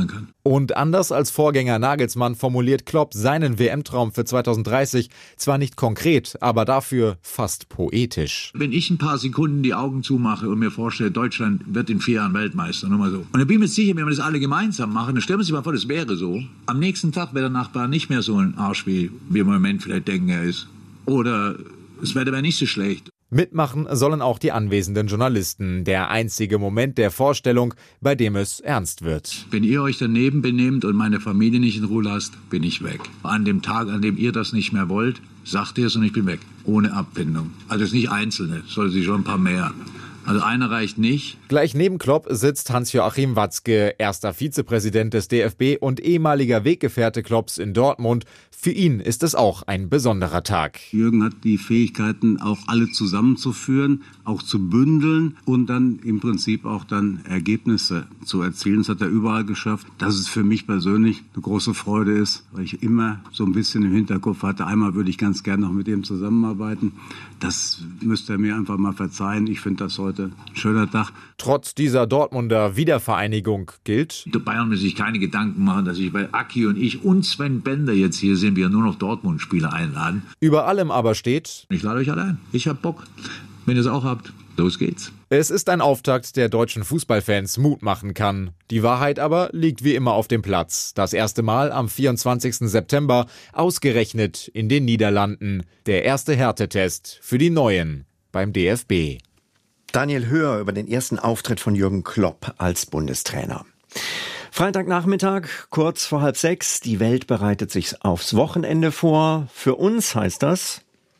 atmen kann. Und anders als Vorgänger Nagelsmann formuliert Klopp seinen WM-Traum für 2030 zwar nicht konkret, aber dafür fast poetisch. Wenn ich ein paar Sekunden die Augen zumache und mir vorstelle, Deutschland wird in 4 Jahren Weltmeister, nur mal so. Und ich bin mir sicher, wenn wir das alle gemeinsam machen, dann stellen wir sich mal vor, das wäre so. Am nächsten Tag wäre der Nachbar nicht mehr so ein Arsch, wie wir im Moment vielleicht denken, er ist. Oder das Wetter wäre nicht so schlecht. Mitmachen sollen auch die anwesenden Journalisten. Der einzige Moment der Vorstellung, bei dem es ernst wird. Wenn ihr euch daneben benehmt und meine Familie nicht in Ruhe lasst, bin ich weg. An dem Tag, an dem ihr das nicht mehr wollt, sagt ihr es und ich bin weg. Ohne Abfindung. Also es ist nicht Einzelne, es soll sich schon ein paar mehr. Also einer reicht nicht. Gleich neben Klopp sitzt Hans-Joachim Watzke, erster Vizepräsident des DFB und ehemaliger Weggefährte Klopps in Dortmund. Für ihn ist es auch ein besonderer Tag. Jürgen hat die Fähigkeiten, auch alle zusammenzuführen, auch zu bündeln und dann im Prinzip auch dann Ergebnisse zu erzielen. Das hat er überall geschafft. Dass es für mich persönlich eine große Freude ist, weil ich immer so ein bisschen im Hinterkopf hatte, einmal würde ich ganz gerne noch mit ihm zusammenarbeiten. Das müsst ihr mir einfach mal verzeihen. Ich finde das heute ein schöner Tag. Trotz dieser Dortmunder Wiedervereinigung gilt: Die Bayern müssen sich keine Gedanken machen, dass ich, weil Aki und ich und Sven Bender jetzt hier sind, wir nur noch Dortmund-Spieler einladen. Über allem aber steht: Ich lade euch alle ein. Ich hab Bock. Wenn ihr es auch habt, los geht's. Es ist ein Auftakt, der deutschen Fußballfans Mut machen kann. Die Wahrheit aber liegt wie immer auf dem Platz. Das erste Mal am 24. September, ausgerechnet in den Niederlanden. Der erste Härtetest für die Neuen beim DFB. Daniel Höher über den ersten Auftritt von Jürgen Klopp als Bundestrainer. Freitagnachmittag, kurz vor 5:30. Die Welt bereitet sich aufs Wochenende vor. Für uns heißt das: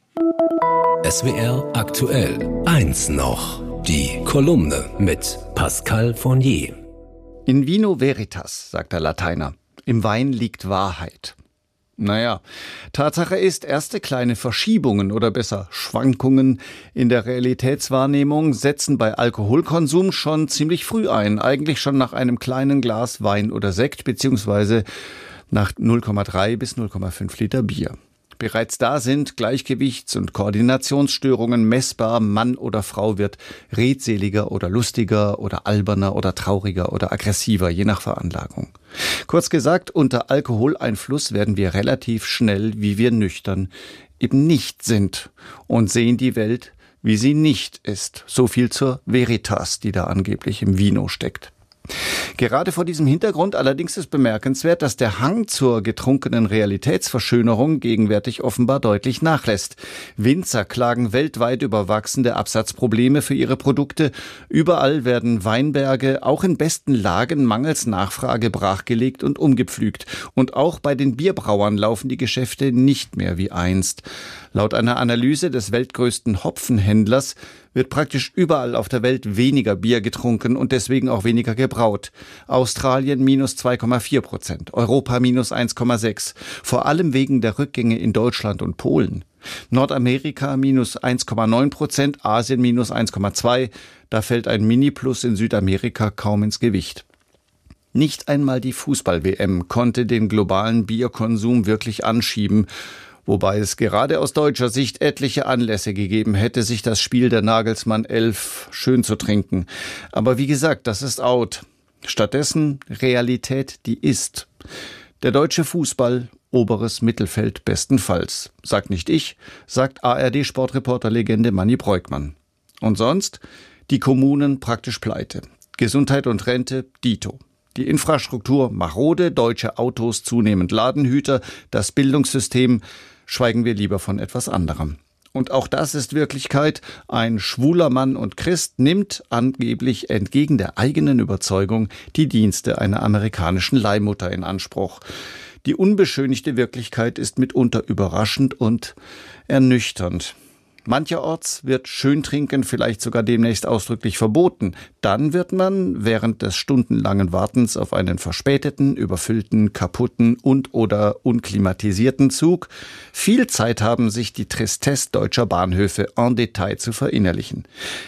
SWR aktuell 1 noch. Die Kolumne mit Pascal Fournier. In vino veritas, sagt der Lateiner. Im Wein liegt Wahrheit. Naja, Tatsache ist, erste kleine Verschiebungen oder besser Schwankungen in der Realitätswahrnehmung setzen bei Alkoholkonsum schon ziemlich früh ein. Eigentlich schon nach einem kleinen Glas Wein oder Sekt beziehungsweise nach 0,3 bis 0,5 Liter Bier. Bereits da sind Gleichgewichts- und Koordinationsstörungen messbar. Mann oder Frau wird redseliger oder lustiger oder alberner oder trauriger oder aggressiver, je nach Veranlagung. Kurz gesagt, unter Alkoholeinfluss werden wir relativ schnell, wie wir nüchtern eben nicht sind und sehen die Welt, wie sie nicht ist. So viel zur Veritas, die da angeblich im Vino steckt. Gerade vor diesem Hintergrund allerdings ist bemerkenswert, dass der Hang zur getrunkenen Realitätsverschönerung gegenwärtig offenbar deutlich nachlässt. Winzer klagen weltweit über wachsende Absatzprobleme für ihre Produkte. Überall werden Weinberge, auch in besten Lagen, mangels Nachfrage brachgelegt und umgepflügt. Und auch bei den Bierbrauern laufen die Geschäfte nicht mehr wie einst. Laut einer Analyse des weltgrößten Hopfenhändlers wird praktisch überall auf der Welt weniger Bier getrunken und deswegen auch weniger gebraut. Australien minus 2,4%, Europa minus 1,6%, vor allem wegen der Rückgänge in Deutschland und Polen. Nordamerika minus 1,9%, Asien minus 1,2%, da fällt ein Mini-Plus in Südamerika kaum ins Gewicht. Nicht einmal die Fußball-WM konnte den globalen Bierkonsum wirklich anschieben, wobei es gerade aus deutscher Sicht etliche Anlässe gegeben hätte, sich das Spiel der Nagelsmann 11 schön zu trinken. Aber wie gesagt, das ist out. Stattdessen Realität, die ist. Der deutsche Fußball, oberes Mittelfeld bestenfalls. Sagt nicht ich, sagt ARD-Sportreporter-Legende Manni Breukmann. Und sonst? Die Kommunen praktisch pleite. Gesundheit und Rente, dito. Die Infrastruktur marode, deutsche Autos zunehmend Ladenhüter, das Bildungssystem, schweigen wir lieber von etwas anderem. Und auch das ist Wirklichkeit. Ein schwuler Mann und Christ nimmt angeblich entgegen der eigenen Überzeugung die Dienste einer amerikanischen Leihmutter in Anspruch. Die unbeschönigte Wirklichkeit ist mitunter überraschend und ernüchternd. Mancherorts wird Schöntrinken vielleicht sogar demnächst ausdrücklich verboten. Dann wird man während des stundenlangen Wartens auf einen verspäteten, überfüllten, kaputten und/oder unklimatisierten Zug viel Zeit haben, sich die Tristesse deutscher Bahnhöfe en Detail zu verinnerlichen.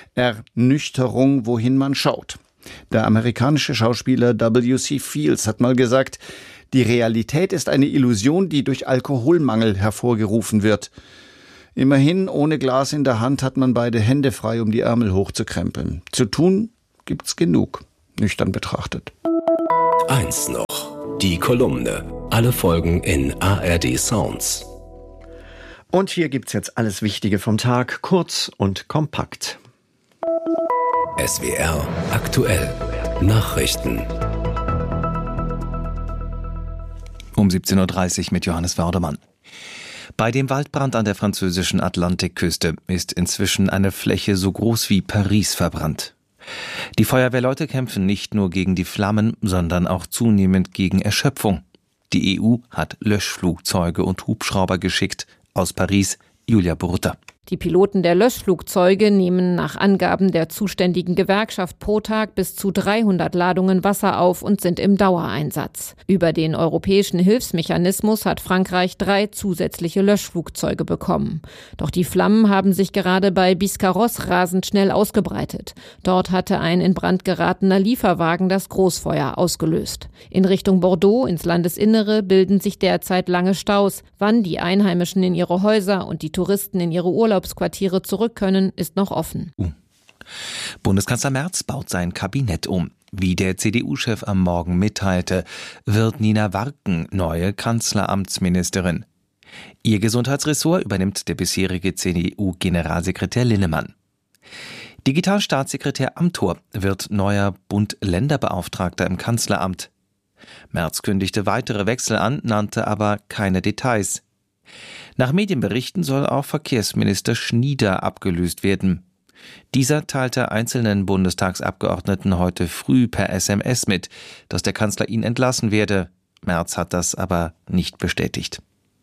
Ernüchterung, wohin man schaut. Der amerikanische Schauspieler W.C. Fields hat mal gesagt, die Realität ist eine Illusion, die durch Alkoholmangel hervorgerufen wird. Immerhin, ohne Glas in der Hand hat man beide Hände frei, um die Ärmel hochzukrempeln. Zu tun gibt's genug, nüchtern betrachtet. 1 noch. die Kolumne. Alle Folgen in ARD Sounds. Und hier gibt's jetzt alles Wichtige vom Tag, kurz und kompakt. SWR aktuell. Nachrichten. Um 17.30 Uhr mit Johannes Wördermann. Bei dem Waldbrand an der französischen Atlantikküste ist inzwischen eine Fläche so groß wie Paris verbrannt. Die Feuerwehrleute kämpfen nicht nur gegen die Flammen, sondern auch zunehmend gegen Erschöpfung. Die EU hat Löschflugzeuge und Hubschrauber geschickt. Aus Paris, Julia Burta. Die Piloten der Löschflugzeuge nehmen nach Angaben der zuständigen Gewerkschaft pro Tag bis zu 300 Ladungen Wasser auf und sind im Dauereinsatz. Über den europäischen Hilfsmechanismus hat Frankreich 3 zusätzliche Löschflugzeuge bekommen. Doch die Flammen haben sich gerade bei Biscarrosse rasend schnell ausgebreitet. Dort hatte ein in Brand geratener Lieferwagen das Großfeuer ausgelöst. In Richtung Bordeaux, ins Landesinnere, bilden sich derzeit lange Staus. Wann die Einheimischen in ihre Häuser und die Touristen in ihre Urlaubsquartiere zurück können, ist noch offen. Bundeskanzler Merz baut sein Kabinett um. Wie der CDU-Chef am Morgen mitteilte, wird Nina Warken neue Kanzleramtsministerin. Ihr Gesundheitsressort übernimmt der bisherige CDU-Generalsekretär Linnemann. Digitalstaatssekretär Amthor wird neuer Bund-Länder-Beauftragter im Kanzleramt. Merz kündigte weitere Wechsel an, nannte aber keine Details. Nach Medienberichten soll auch Verkehrsminister Schnieder abgelöst werden. Dieser teilte einzelnen Bundestagsabgeordneten heute früh per SMS mit, dass der Kanzler ihn entlassen werde. Merz hat das aber nicht bestätigt.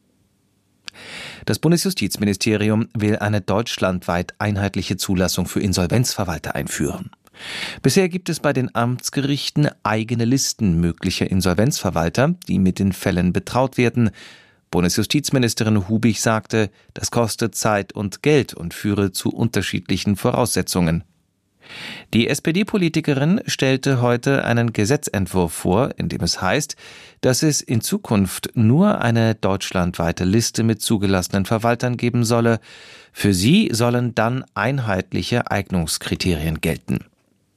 Das Bundesjustizministerium will eine deutschlandweit einheitliche Zulassung für Insolvenzverwalter einführen. Bisher gibt es bei den Amtsgerichten eigene Listen möglicher Insolvenzverwalter, die mit den Fällen betraut werden. Bundesjustizministerin Hubig sagte, das kostet Zeit und Geld und führe zu unterschiedlichen Voraussetzungen. Die SPD-Politikerin stellte heute einen Gesetzentwurf vor, in dem es heißt, dass es in Zukunft nur eine deutschlandweite Liste mit zugelassenen Verwaltern geben solle. Für sie sollen dann einheitliche Eignungskriterien gelten.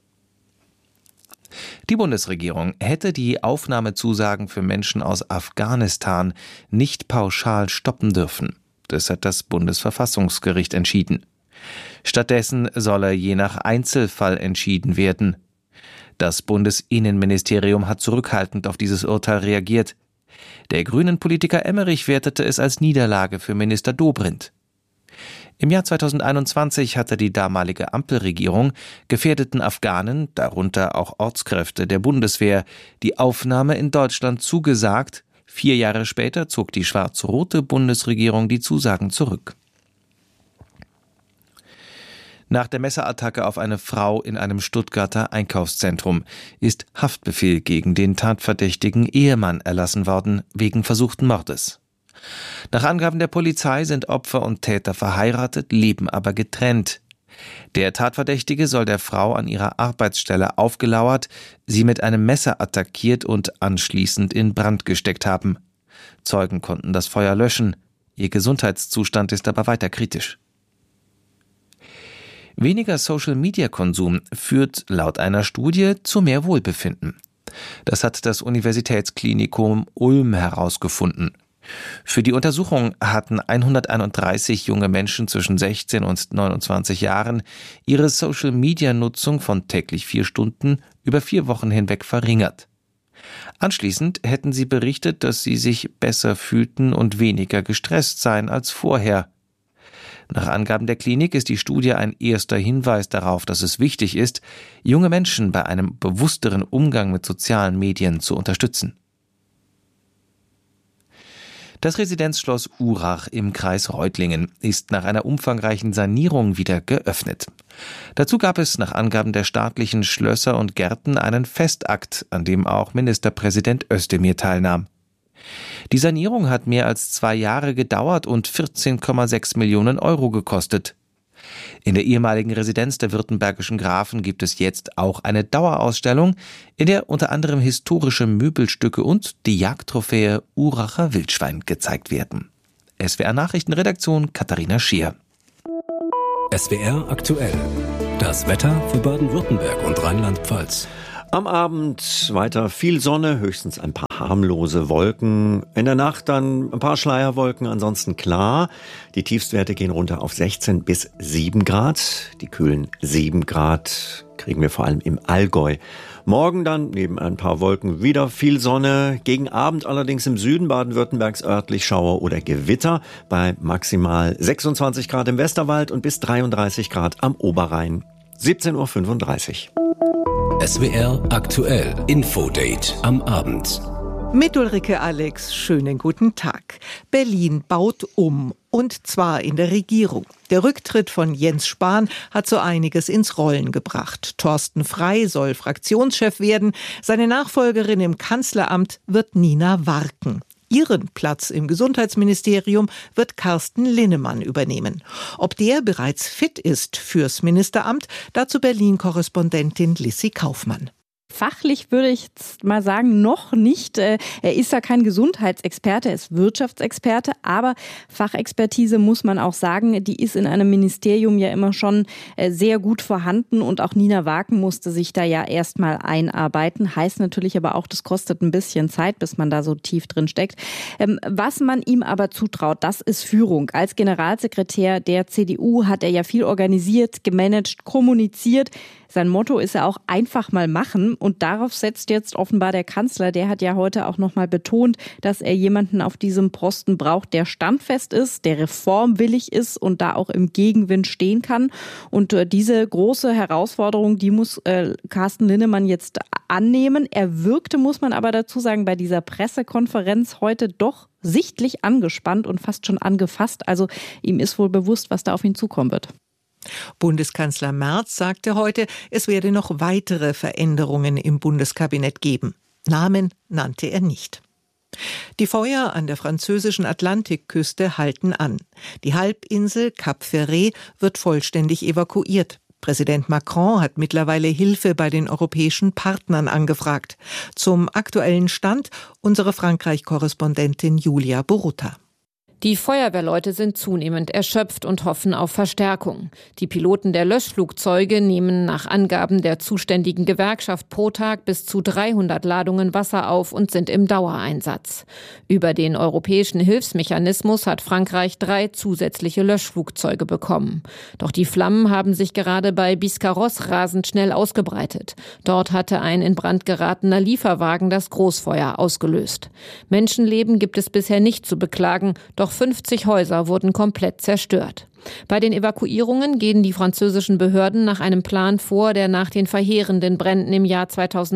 Die Bundesregierung hätte die Aufnahmezusagen für Menschen aus Afghanistan nicht pauschal stoppen dürfen. Das hat das Bundesverfassungsgericht entschieden. Stattdessen solle je nach Einzelfall entschieden werden. Das Bundesinnenministerium hat zurückhaltend auf dieses Urteil reagiert. Der Grünen-Politiker Emmerich wertete es als Niederlage für Minister Dobrindt. Im Jahr 2021 hatte die damalige Ampelregierung gefährdeten Afghanen, darunter auch Ortskräfte der Bundeswehr, die Aufnahme in Deutschland zugesagt. 4 Jahre später zog die schwarz-rote Bundesregierung die Zusagen zurück. Nach der Messerattacke auf eine Frau in einem Stuttgarter Einkaufszentrum ist Haftbefehl gegen den tatverdächtigen Ehemann erlassen worden, wegen versuchten Mordes. Nach Angaben der Polizei sind Opfer und Täter verheiratet, leben aber getrennt. Der Tatverdächtige soll der Frau an ihrer Arbeitsstelle aufgelauert, sie mit einem Messer attackiert und anschließend in Brand gesteckt haben. Zeugen konnten das Feuer löschen. Ihr Gesundheitszustand ist aber weiter kritisch. Weniger Social-Media-Konsum führt laut einer Studie zu mehr Wohlbefinden. Das hat das Universitätsklinikum Ulm herausgefunden. Für die Untersuchung hatten 131 junge Menschen zwischen 16 und 29 Jahren ihre Social-Media-Nutzung von täglich 4 Stunden über 4 Wochen hinweg verringert. Anschließend hätten sie berichtet, dass sie sich besser fühlten und weniger gestresst seien als vorher. Nach Angaben der Klinik ist die Studie ein erster Hinweis darauf, dass es wichtig ist, junge Menschen bei einem bewussteren Umgang mit sozialen Medien zu unterstützen. Das Residenzschloss Urach im Kreis Reutlingen ist nach einer umfangreichen Sanierung wieder geöffnet. Dazu gab es nach Angaben der staatlichen Schlösser und Gärten einen Festakt, an dem auch Ministerpräsident Özdemir teilnahm. Die Sanierung hat mehr als 2 Jahre gedauert und 14,6 Millionen Euro gekostet. In der ehemaligen Residenz der württembergischen Grafen gibt es jetzt auch eine Dauerausstellung, in der unter anderem historische Möbelstücke und die Jagdtrophäe Uracher Wildschwein gezeigt werden. SWR Nachrichtenredaktion Katharina Scheer. SWR aktuell. Das Wetter für Baden-Württemberg und Rheinland-Pfalz. Am Abend weiter viel Sonne, höchstens ein paar harmlose Wolken. In der Nacht dann ein paar Schleierwolken, ansonsten klar. Die Tiefstwerte gehen runter auf 16 bis 7 Grad. Die kühlen 7 Grad kriegen wir vor allem im Allgäu. Morgen dann neben ein paar Wolken wieder viel Sonne. Gegen Abend allerdings im Süden Baden-Württembergs örtlich Schauer oder Gewitter bei maximal 26 Grad im Westerwald und bis 33 Grad am Oberrhein. 17:35 Uhr. SWR aktuell Infodate am Abend. Mit Ulrike Alex, schönen guten Tag. Berlin baut um. Und zwar in der Regierung. Der Rücktritt von Jens Spahn hat so einiges ins Rollen gebracht. Thorsten Frey soll Fraktionschef werden. Seine Nachfolgerin im Kanzleramt wird Nina Warken. Ihren Platz im Gesundheitsministerium wird Carsten Linnemann übernehmen. Ob der bereits fit ist fürs Ministeramt, dazu Berlin-Korrespondentin Lissi Kaufmann. Fachlich würde ich jetzt mal sagen, noch nicht. Er ist ja kein Gesundheitsexperte, er ist Wirtschaftsexperte, aber Fachexpertise muss man auch sagen, die ist in einem Ministerium ja immer schon sehr gut vorhanden und auch Nina Warken musste sich da ja erstmal einarbeiten. Heißt natürlich aber auch, das kostet ein bisschen Zeit, bis man da so tief drin steckt. Was man ihm aber zutraut, das ist Führung. Als Generalsekretär der CDU hat er ja viel organisiert, gemanagt, kommuniziert. Sein Motto ist ja auch einfach mal machen und darauf setzt jetzt offenbar der Kanzler. Der hat ja heute auch nochmal betont, dass er jemanden auf diesem Posten braucht, der standfest ist, der reformwillig ist und da auch im Gegenwind stehen kann. Und diese große Herausforderung, die muss Carsten Linnemann jetzt annehmen. Er wirkte, muss man aber dazu sagen, bei dieser Pressekonferenz heute doch sichtlich angespannt und fast schon angefasst. Also ihm ist wohl bewusst, was da auf ihn zukommen wird. Bundeskanzler Merz sagte heute, es werde noch weitere Veränderungen im Bundeskabinett geben. Namen nannte er nicht. Die Feuer an der französischen Atlantikküste halten an. Die Halbinsel Cap Ferret wird vollständig evakuiert. Präsident Macron hat mittlerweile Hilfe bei den europäischen Partnern angefragt. Zum aktuellen Stand unsere Frankreich-Korrespondentin Julia Borutta. Die Feuerwehrleute sind zunehmend erschöpft und hoffen auf Verstärkung. Die Piloten der Löschflugzeuge nehmen nach Angaben der zuständigen Gewerkschaft pro Tag bis zu 300 Ladungen Wasser auf und sind im Dauereinsatz. Über den europäischen Hilfsmechanismus hat Frankreich 3 zusätzliche Löschflugzeuge bekommen. Doch die Flammen haben sich gerade bei Biscarrosse rasend schnell ausgebreitet. Dort hatte ein in Brand geratener Lieferwagen das Großfeuer ausgelöst. Menschenleben gibt es bisher nicht zu beklagen, doch 50 Häuser wurden komplett zerstört. Bei den Evakuierungen gehen die französischen Behörden nach einem Plan vor, der nach den verheerenden Bränden im Jahr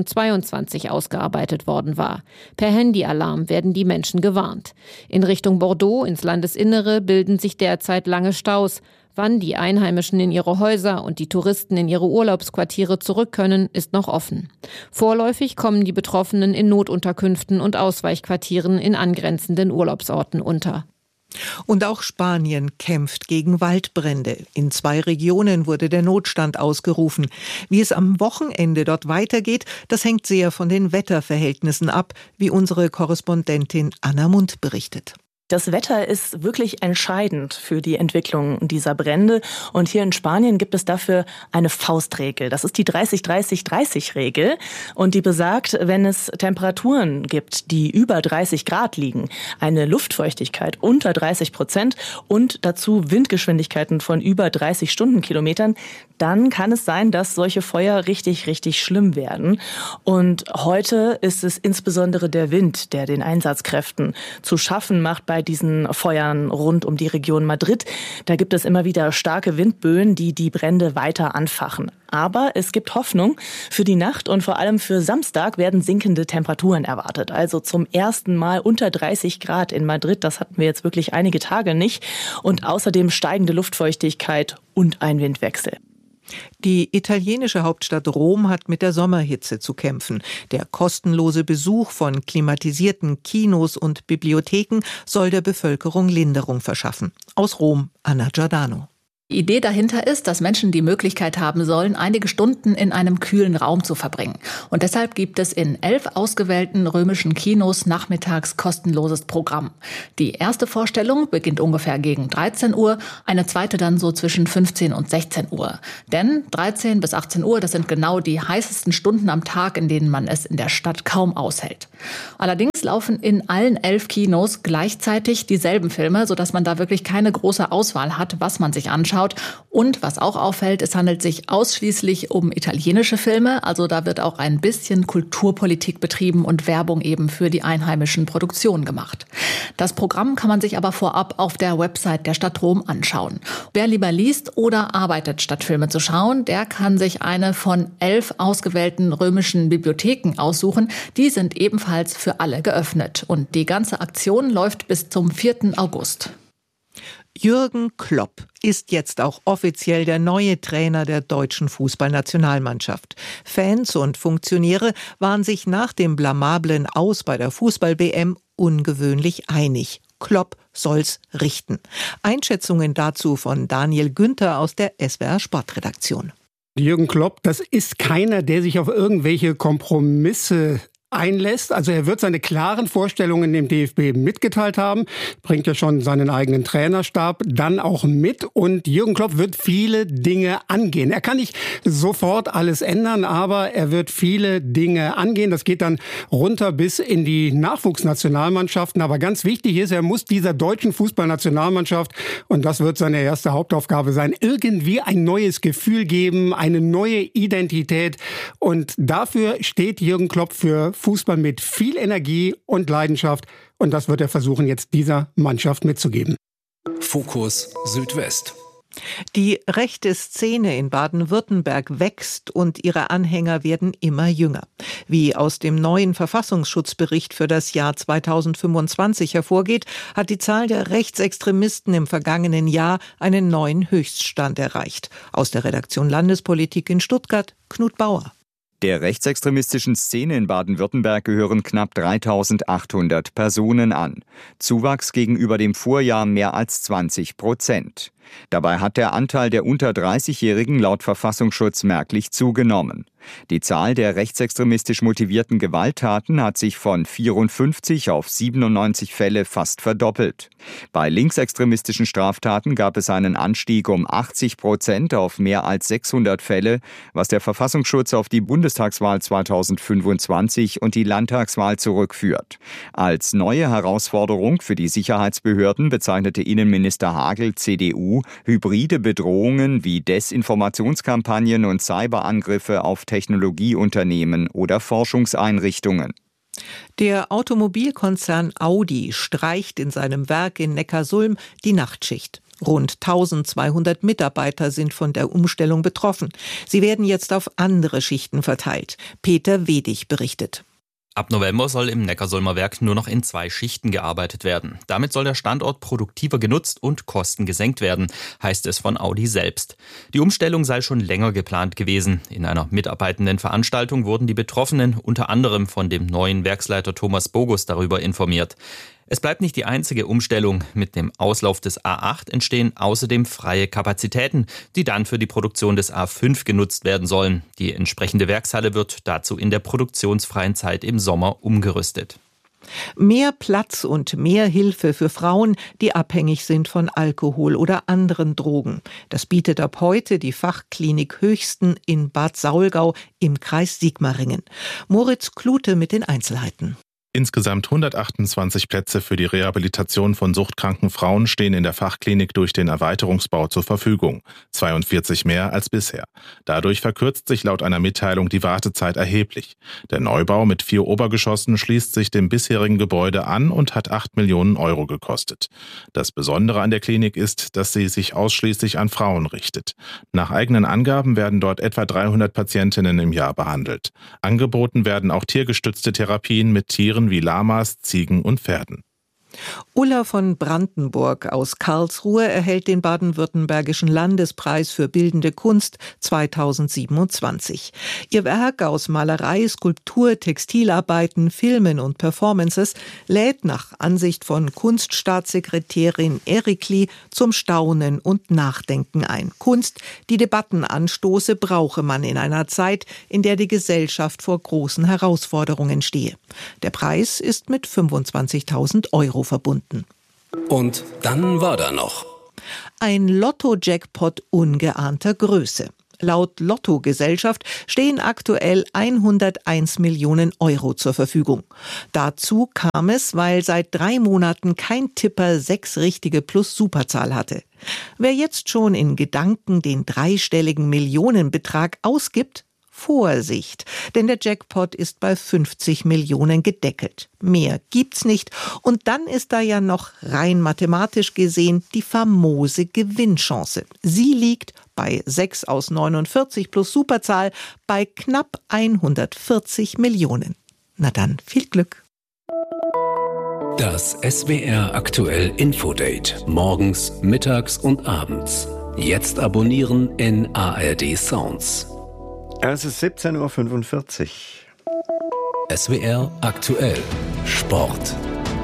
2022 ausgearbeitet worden war. Per Handyalarm werden die Menschen gewarnt. In Richtung Bordeaux, ins Landesinnere, bilden sich derzeit lange Staus. Wann die Einheimischen in ihre Häuser und die Touristen in ihre Urlaubsquartiere zurück können, ist noch offen. Vorläufig kommen die Betroffenen in Notunterkünften und Ausweichquartieren in angrenzenden Urlaubsorten unter. Und auch Spanien kämpft gegen Waldbrände. In 2 Regionen wurde der Notstand ausgerufen. Wie es am Wochenende dort weitergeht, das hängt sehr von den Wetterverhältnissen ab, wie unsere Korrespondentin Anna Mund berichtet. Das Wetter ist wirklich entscheidend für die Entwicklung dieser Brände. Und hier in Spanien gibt es dafür eine Faustregel. Das ist die 30-30-30-Regel. Und die besagt, wenn es Temperaturen gibt, die über 30 Grad liegen, eine Luftfeuchtigkeit unter 30% und dazu Windgeschwindigkeiten von über 30 Stundenkilometern, dann kann es sein, dass solche Feuer richtig, richtig schlimm werden. Und heute ist es insbesondere der Wind, der den Einsatzkräften zu schaffen macht bei diesen Feuern rund um die Region Madrid. Da gibt es immer wieder starke Windböen, die die Brände weiter anfachen. Aber es gibt Hoffnung. Für die Nacht und vor allem für Samstag werden sinkende Temperaturen erwartet. Also zum ersten Mal unter 30 Grad in Madrid. Das hatten wir jetzt wirklich einige Tage nicht. Und außerdem steigende Luftfeuchtigkeit und ein Windwechsel. Die italienische Hauptstadt Rom hat mit der Sommerhitze zu kämpfen. Der kostenlose Besuch von klimatisierten Kinos und Bibliotheken soll der Bevölkerung Linderung verschaffen. Aus Rom, Anna Giordano. Die Idee dahinter ist, dass Menschen die Möglichkeit haben sollen, einige Stunden in einem kühlen Raum zu verbringen. Und deshalb gibt es in 11 ausgewählten römischen Kinos nachmittags kostenloses Programm. Die erste Vorstellung beginnt ungefähr gegen 13 Uhr, eine zweite dann so zwischen 15 und 16 Uhr. Denn 13 bis 18 Uhr, das sind genau die heißesten Stunden am Tag, in denen man es in der Stadt kaum aushält. Allerdings laufen in allen 11 Kinos gleichzeitig dieselben Filme, sodass man da wirklich keine große Auswahl hat, was man sich anschaut. Und was auch auffällt, es handelt sich ausschließlich um italienische Filme. Also da wird auch ein bisschen Kulturpolitik betrieben und Werbung eben für die einheimischen Produktionen gemacht. Das Programm kann man sich aber vorab auf der Website der Stadt Rom anschauen. Wer lieber liest oder arbeitet, statt Filme zu schauen, der kann sich eine von 11 ausgewählten römischen Bibliotheken aussuchen. Die sind ebenfalls für alle geöffnet. Und die ganze Aktion läuft bis zum 4. August. Jürgen Klopp ist jetzt auch offiziell der neue Trainer der deutschen Fußballnationalmannschaft. Fans und Funktionäre waren sich nach dem blamablen Aus bei der Fußball-WM ungewöhnlich einig. Klopp soll's richten. Einschätzungen dazu von Daniel Günther aus der SWR Sportredaktion. Jürgen Klopp, das ist keiner, der sich auf irgendwelche Kompromisse einlässt. Also er wird seine klaren Vorstellungen dem DFB mitgeteilt haben, bringt ja schon seinen eigenen Trainerstab dann auch mit und Jürgen Klopp wird viele Dinge angehen. Er kann nicht sofort alles ändern, aber er wird viele Dinge angehen. Das geht dann runter bis in die Nachwuchsnationalmannschaften. Aber ganz wichtig ist, er muss dieser deutschen Fußballnationalmannschaft, und das wird seine erste Hauptaufgabe sein, irgendwie ein neues Gefühl geben, eine neue Identität. Und dafür steht Jürgen Klopp für Fußball mit viel Energie und Leidenschaft. Und das wird er versuchen, jetzt dieser Mannschaft mitzugeben. Fokus Südwest. Die rechte Szene in Baden-Württemberg wächst und ihre Anhänger werden immer jünger. Wie aus dem neuen Verfassungsschutzbericht für das Jahr 2025 hervorgeht, hat die Zahl der Rechtsextremisten im vergangenen Jahr einen neuen Höchststand erreicht. Aus der Redaktion Landespolitik in Stuttgart, Knut Bauer. Der rechtsextremistischen Szene in Baden-Württemberg gehören knapp 3.800 Personen an. Zuwachs gegenüber dem Vorjahr mehr als 20%. Dabei hat der Anteil der unter 30-Jährigen laut Verfassungsschutz merklich zugenommen. Die Zahl der rechtsextremistisch motivierten Gewalttaten hat sich von 54 auf 97 Fälle fast verdoppelt. Bei linksextremistischen Straftaten gab es einen Anstieg um 80% auf mehr als 600 Fälle, was der Verfassungsschutz auf die Bundestagswahl 2025 und die Landtagswahl zurückführt. Als neue Herausforderung für die Sicherheitsbehörden bezeichnete Innenminister Hagel, CDU, hybride Bedrohungen wie Desinformationskampagnen und Cyberangriffe auf Technologieunternehmen oder Forschungseinrichtungen. Der Automobilkonzern Audi streicht in seinem Werk in Neckarsulm die Nachtschicht. Rund 1200 Mitarbeiter sind von der Umstellung betroffen. Sie werden jetzt auf andere Schichten verteilt. Peter Wedig berichtet. Ab November soll im Neckarsulmer Werk nur noch in 2 Schichten gearbeitet werden. Damit soll der Standort produktiver genutzt und Kosten gesenkt werden, heißt es von Audi selbst. Die Umstellung sei schon länger geplant gewesen. In einer Mitarbeitendenveranstaltung wurden die Betroffenen unter anderem von dem neuen Werksleiter Thomas Bogus darüber informiert. Es bleibt nicht die einzige Umstellung. Mit dem Auslauf des A8 entstehen außerdem freie Kapazitäten, die dann für die Produktion des A5 genutzt werden sollen. Die entsprechende Werkshalle wird dazu in der produktionsfreien Zeit im Sommer umgerüstet. Mehr Platz und mehr Hilfe für Frauen, die abhängig sind von Alkohol oder anderen Drogen. Das bietet ab heute die Fachklinik Höchsten in Bad Saulgau im Kreis Sigmaringen. Moritz Klute mit den Einzelheiten. Insgesamt 128 Plätze für die Rehabilitation von suchtkranken Frauen stehen in der Fachklinik durch den Erweiterungsbau zur Verfügung. 42 mehr als bisher. Dadurch verkürzt sich laut einer Mitteilung die Wartezeit erheblich. Der Neubau mit 4 Obergeschossen schließt sich dem bisherigen Gebäude an und hat 8 Millionen Euro gekostet. Das Besondere an der Klinik ist, dass sie sich ausschließlich an Frauen richtet. Nach eigenen Angaben werden dort etwa 300 Patientinnen im Jahr behandelt. Angeboten werden auch tiergestützte Therapien mit Tieren wie Lamas, Ziegen und Pferden. Ulla von Brandenburg aus Karlsruhe erhält den Baden-Württembergischen Landespreis für Bildende Kunst 2027. Ihr Werk aus Malerei, Skulptur, Textilarbeiten, Filmen und Performances lädt nach Ansicht von Kunststaatssekretärin Erikli zum Staunen und Nachdenken ein. Kunst, die Debatten anstoße, brauche man in einer Zeit, in der die Gesellschaft vor großen Herausforderungen stehe. Der Preis ist mit 25.000 € verbunden. Und dann war da noch ein Lotto-Jackpot ungeahnter Größe. Laut Lotto-Gesellschaft stehen aktuell 101 Millionen € zur Verfügung. Dazu kam es, weil seit 3 Monaten kein Tipper 6 richtige plus Superzahl hatte. Wer jetzt schon in Gedanken den dreistelligen Millionenbetrag ausgibt, Vorsicht, denn der Jackpot ist bei 50 Millionen gedeckelt. Mehr gibt's nicht. Und dann ist da ja noch rein mathematisch gesehen die famose Gewinnchance. Sie liegt bei 6 aus 49 plus Superzahl bei knapp 140 Millionen. Na dann, viel Glück. Das SWR aktuell Infodate. Morgens, mittags und abends. Jetzt abonnieren in ARD Sounds. Es ist 17:45 Uhr. SWR aktuell Sport.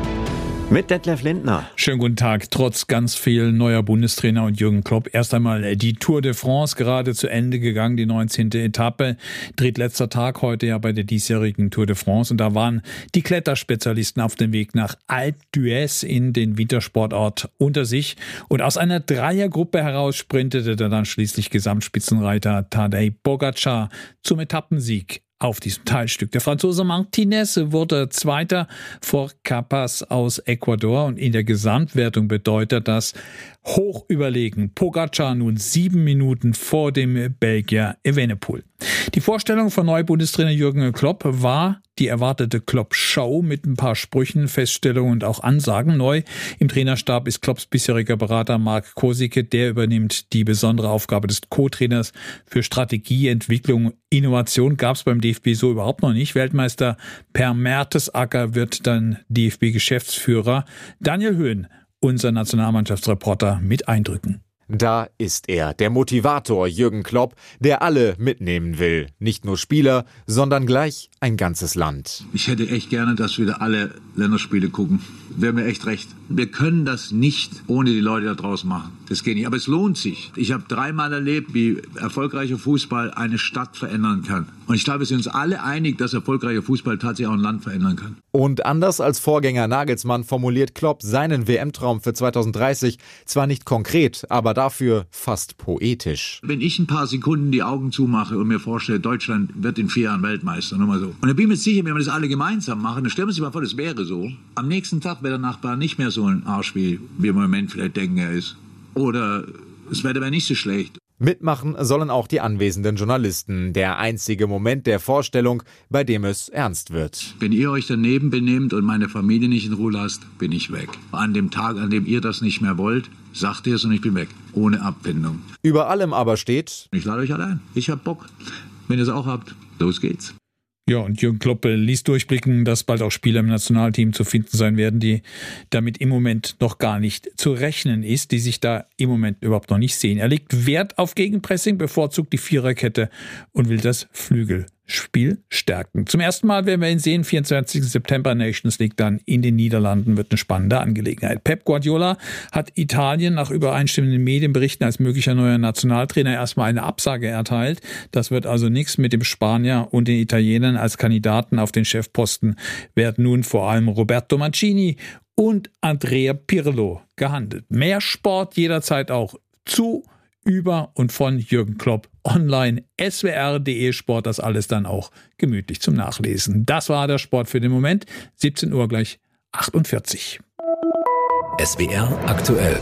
Mit Detlef Lindner. Schönen guten Tag. Trotz ganz viel neuer Bundestrainer und Jürgen Klopp. Erst einmal die Tour de France gerade zu Ende gegangen, die 19. Etappe. Drittletzter Tag heute ja bei der diesjährigen Tour de France. Und da waren die Kletterspezialisten auf dem Weg nach Alpe d'Huez in den Wintersportort unter sich. Und aus einer Dreiergruppe heraus sprintete dann schließlich Gesamtspitzenreiter Tadej Pogačar zum Etappensieg auf diesem Teilstück. Der Franzose Martinez wurde Zweiter vor Carapaz aus Ecuador und in der Gesamtwertung bedeutet das hoch überlegen. Pogačar nun 7 Minuten vor dem Belgier Evenepoel. Die Vorstellung von Neubundestrainer Jürgen Klopp war die erwartete Klopp-Show mit ein paar Sprüchen, Feststellungen und auch Ansagen. Neu im Trainerstab ist Klopps bisheriger Berater Mark Kosicke. Der übernimmt die besondere Aufgabe des Co-Trainers für Strategie, Entwicklung, Innovation. Gab es beim DFB so überhaupt noch nicht. Weltmeister Per Mertesacker wird dann DFB-Geschäftsführer. Daniel Höhn, unser Nationalmannschaftsreporter, mit Eindrücken. Da ist er, der Motivator Jürgen Klopp, der alle mitnehmen will. Nicht nur Spieler, sondern gleich ein ganzes Land. Ich hätte echt gerne, dass wieder alle Länderspiele gucken. Wäre mir echt recht. Wir können das nicht ohne die Leute da draußen machen. Das geht nicht. Aber es lohnt sich. Ich habe 3-mal erlebt, wie erfolgreicher Fußball eine Stadt verändern kann. Und ich glaube, wir sind uns alle einig, dass erfolgreicher Fußball tatsächlich auch ein Land verändern kann. Und anders als Vorgänger Nagelsmann formuliert Klopp seinen WM-Traum für 2030 zwar nicht konkret, aber dafür fast poetisch. Wenn ich ein paar Sekunden die Augen zumache und mir vorstelle, Deutschland wird in 4 Jahren Weltmeister, nur mal so. Und da bin ich mir sicher, wenn wir das alle gemeinsam machen, dann stellen wir uns mal vor, das wäre so. Am nächsten Tag wäre der Nachbar nicht mehr so ein Arsch, wie wir im Moment vielleicht denken, er ist. Oder das Wetter wäre nicht so schlecht. Mitmachen sollen auch die anwesenden Journalisten. Der einzige Moment der Vorstellung, bei dem es ernst wird. Wenn ihr euch daneben benehmt und meine Familie nicht in Ruhe lasst, bin ich weg. An dem Tag, an dem ihr das nicht mehr wollt, sagt ihr es und ich bin weg. Ohne Abfindung. Über allem aber steht: Ich lade euch alle ein. Ich hab Bock. Wenn ihr es auch habt, los geht's. Ja, und Jürgen Klopp ließ durchblicken, dass bald auch Spieler im Nationalteam zu finden sein werden, die damit im Moment noch gar nicht zu rechnen ist, die sich da im Moment überhaupt noch nicht sehen. Er legt Wert auf Gegenpressing, bevorzugt die Viererkette und will das Flügelspiel stärken. Zum ersten Mal werden wir ihn sehen, 24. September Nations League dann in den Niederlanden, wird eine spannende Angelegenheit. Pep Guardiola hat Italien nach übereinstimmenden Medienberichten als möglicher neuer Nationaltrainer erstmal eine Absage erteilt. Das wird also nichts mit dem Spanier und den Italienern. Als Kandidaten auf den Chefposten werden nun vor allem Roberto Mancini und Andrea Pirlo gehandelt. Mehr Sport jederzeit auch zu, über und von Jürgen Klopp online, swr.de Sport, das alles dann auch gemütlich zum Nachlesen. Das war der Sport für den Moment. 17 Uhr gleich 48. SWR aktuell.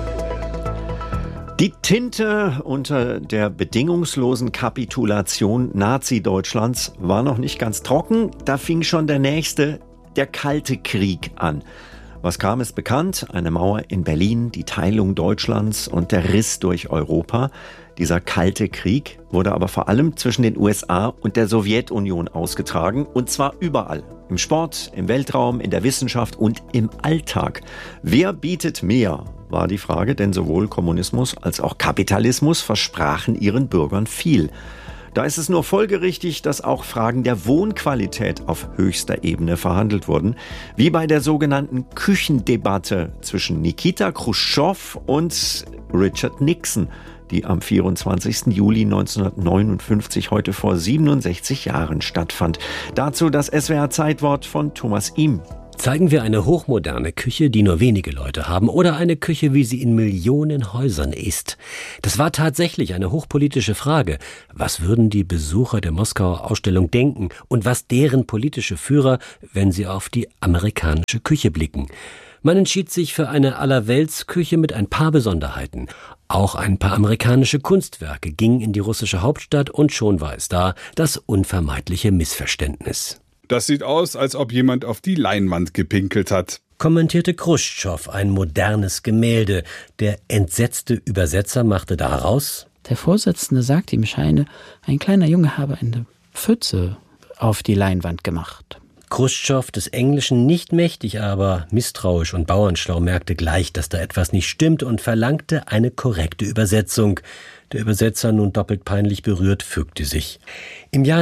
Die Tinte unter der bedingungslosen Kapitulation Nazi-Deutschlands war noch nicht ganz trocken. Da fing schon der Kalte Krieg an. Was kam, ist bekannt. Eine Mauer in Berlin, die Teilung Deutschlands und der Riss durch Europa. Dieser Kalte Krieg wurde aber vor allem zwischen den USA und der Sowjetunion ausgetragen, und zwar überall. Im Sport, im Weltraum, in der Wissenschaft und im Alltag. Wer bietet mehr, war die Frage, denn sowohl Kommunismus als auch Kapitalismus versprachen ihren Bürgern viel. Da ist es nur folgerichtig, dass auch Fragen der Wohnqualität auf höchster Ebene verhandelt wurden, wie bei der sogenannten Küchendebatte zwischen Nikita Chruschtschow und Richard Nixon, die am 24. Juli 1959, heute vor 67 Jahren stattfand. Dazu das SWR-Zeitwort von Thomas Ihm. Zeigen wir eine hochmoderne Küche, die nur wenige Leute haben, oder eine Küche, wie sie in Millionen Häusern ist? Das war tatsächlich eine hochpolitische Frage. Was würden die Besucher der Moskauer Ausstellung denken und was deren politische Führer, wenn sie auf die amerikanische Küche blicken? Man entschied sich für eine Allerweltsküche mit ein paar Besonderheiten. Auch ein paar amerikanische Kunstwerke gingen in die russische Hauptstadt, und schon war es da, das unvermeidliche Missverständnis. Das sieht aus, als ob jemand auf die Leinwand gepinkelt hat, kommentierte Chruschtschow, ein modernes Gemälde. Der entsetzte Übersetzer machte daraus: Der Vorsitzende sagte, ihm scheine, ein kleiner Junge habe eine Pfütze auf die Leinwand gemacht. Chruschtschow, des Englischen nicht mächtig, aber misstrauisch und bauernschlau, merkte gleich, dass da etwas nicht stimmt, und verlangte eine korrekte Übersetzung. Der Übersetzer, nun doppelt peinlich berührt, fügte sich. Im Jahr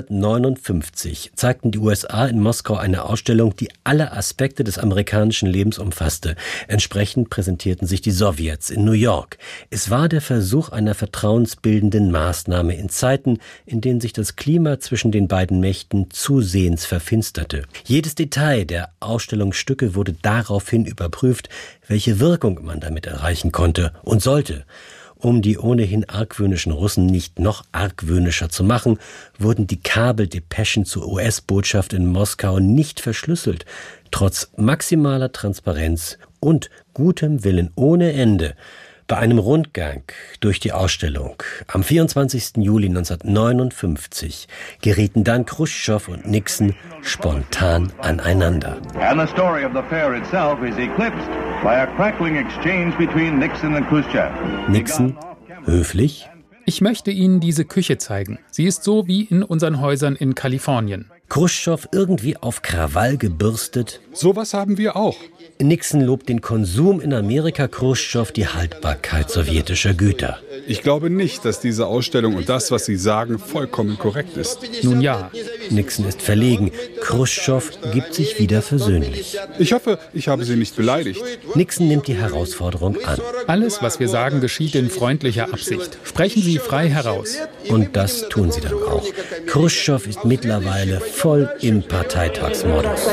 1959 zeigten die USA in Moskau eine Ausstellung, die alle Aspekte des amerikanischen Lebens umfasste. Entsprechend präsentierten sich die Sowjets in New York. Es war der Versuch einer vertrauensbildenden Maßnahme in Zeiten, in denen sich das Klima zwischen den beiden Mächten zusehends verfinsterte. Jedes Detail der Ausstellungsstücke wurde daraufhin überprüft, welche Wirkung man damit erreichen konnte und sollte. Um die ohnehin argwöhnischen Russen nicht noch argwöhnischer zu machen, wurden die Kabeldepeschen zur US-Botschaft in Moskau nicht verschlüsselt. Trotz maximaler Transparenz und gutem Willen ohne Ende. Bei einem Rundgang durch die Ausstellung am 24. Juli 1959 gerieten dann Chruschtschow und Nixon spontan aneinander. And the story of the fair itself is eclipsed by a crackling exchange between Nixon and Khrushchev. Nixon, höflich: Ich möchte Ihnen diese Küche zeigen. Sie ist so wie in unseren Häusern in Kalifornien. Chruschtschow, irgendwie auf Krawall gebürstet: Sowas haben wir auch. Nixon lobt den Konsum in Amerika, Chruschtschow die Haltbarkeit sowjetischer Güter. Ich glaube nicht, dass diese Ausstellung und das, was Sie sagen, vollkommen korrekt ist. Nun ja. Nixon ist verlegen. Chruschtschow gibt sich wieder versöhnlich. Ich hoffe, ich habe Sie nicht beleidigt. Nixon nimmt die Herausforderung an. Alles, was wir sagen, geschieht in freundlicher Absicht. Sprechen Sie frei heraus. Und das tun sie dann auch. Chruschtschow ist mittlerweile voll im Parteitagsmodus.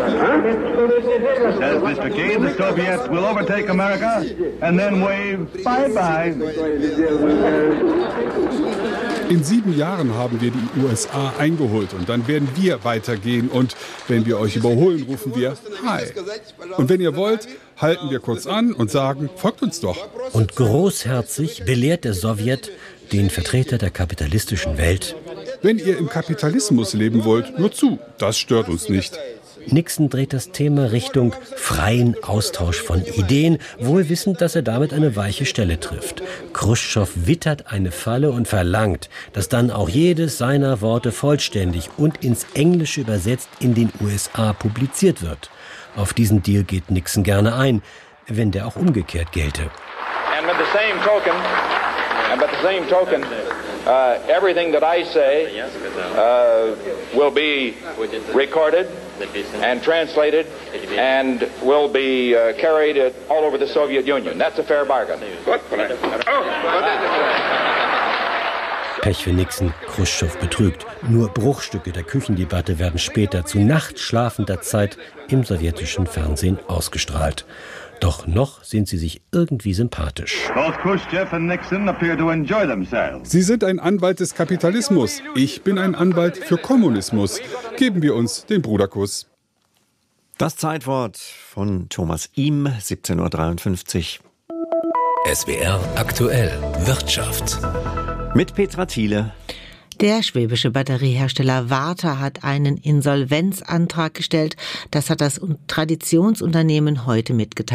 Says Mr. Kane, the Soviets will overtake America and then wave bye-bye. In 7 Jahren haben wir die USA eingeholt und dann werden wir weitergehen und wenn wir euch überholen, rufen wir Hi. Und wenn ihr wollt, halten wir kurz an und sagen, folgt uns doch. Und großherzig belehrt der Sowjet den Vertreter der kapitalistischen Welt: Wenn ihr im Kapitalismus leben wollt, nur zu, das stört uns nicht. Nixon dreht das Thema Richtung freien Austausch von Ideen, wohl wissend, dass er damit eine weiche Stelle trifft. Chruschtschow wittert eine Falle und verlangt, dass dann auch jedes seiner Worte vollständig und ins Englische übersetzt in den USA publiziert wird. Auf diesen Deal geht Nixon gerne ein, wenn der auch umgekehrt gelte. And by the same token, everything that I say will be recorded and translated and will be carried all over the Soviet Union. That's a fair bargain. Pech für Nixon, Chruschtschow betrügt. Nur Bruchstücke der Küchendebatte werden später zu nachtschlafender Zeit im sowjetischen Fernsehen ausgestrahlt. Doch noch sind sie sich irgendwie sympathisch. Sie sind ein Anwalt des Kapitalismus. Ich bin ein Anwalt für Kommunismus. Geben wir uns den Bruderkuss. Das Zeitwort von Thomas Ihm, 17.53 Uhr. SWR aktuell Wirtschaft. Mit Petra Thiele. Der schwäbische Batteriehersteller Varta hat einen Insolvenzantrag gestellt. Das hat das Traditionsunternehmen heute mitgeteilt.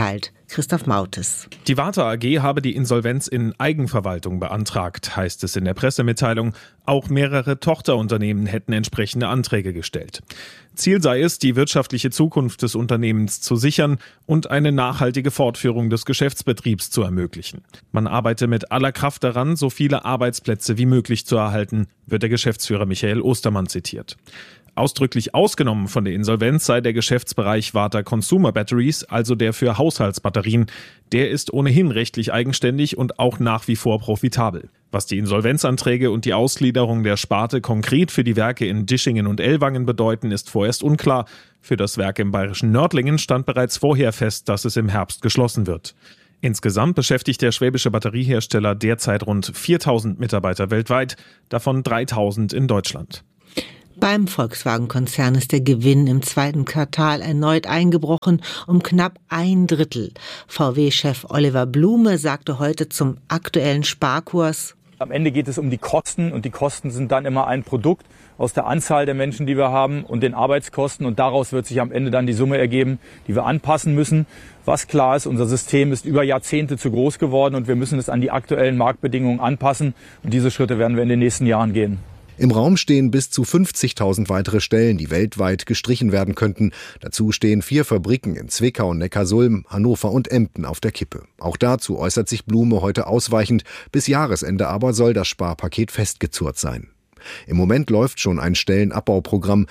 Christoph Mautes. Die Warta AG habe die Insolvenz in Eigenverwaltung beantragt, heißt es in der Pressemitteilung. Auch mehrere Tochterunternehmen hätten entsprechende Anträge gestellt. Ziel sei es, die wirtschaftliche Zukunft des Unternehmens zu sichern und eine nachhaltige Fortführung des Geschäftsbetriebs zu ermöglichen. Man arbeite mit aller Kraft daran, so viele Arbeitsplätze wie möglich zu erhalten, wird der Geschäftsführer Michael Ostermann zitiert. Ausdrücklich ausgenommen von der Insolvenz sei der Geschäftsbereich Warta Consumer Batteries, also der für Haushaltsbatterien. Der ist ohnehin rechtlich eigenständig und auch nach wie vor profitabel. Was die Insolvenzanträge und die Ausgliederung der Sparte konkret für die Werke in Dischingen und Ellwangen bedeuten, ist vorerst unklar. Für das Werk im bayerischen Nördlingen stand bereits vorher fest, dass es im Herbst geschlossen wird. Insgesamt beschäftigt der schwäbische Batteriehersteller derzeit rund 4.000 Mitarbeiter weltweit, davon 3.000 in Deutschland. Beim Volkswagen-Konzern ist der Gewinn im zweiten Quartal erneut eingebrochen um knapp 1/3. VW-Chef Oliver Blume sagte heute zum aktuellen Sparkurs: Am Ende geht es um die Kosten und die Kosten sind dann immer ein Produkt aus der Anzahl der Menschen, die wir haben und den Arbeitskosten und daraus wird sich am Ende dann die Summe ergeben, die wir anpassen müssen. Was klar ist, unser System ist über Jahrzehnte zu groß geworden und wir müssen es an die aktuellen Marktbedingungen anpassen und diese Schritte werden wir in den nächsten Jahren gehen. Im Raum stehen bis zu 50.000 weitere Stellen, die weltweit gestrichen werden könnten. Dazu stehen 4 Fabriken in Zwickau, Neckarsulm, Hannover und Emden auf der Kippe. Auch dazu äußert sich Blume heute ausweichend. Bis Jahresende aber soll das Sparpaket festgezurrt sein. Im Moment läuft schon ein Stellenabbauprogramm.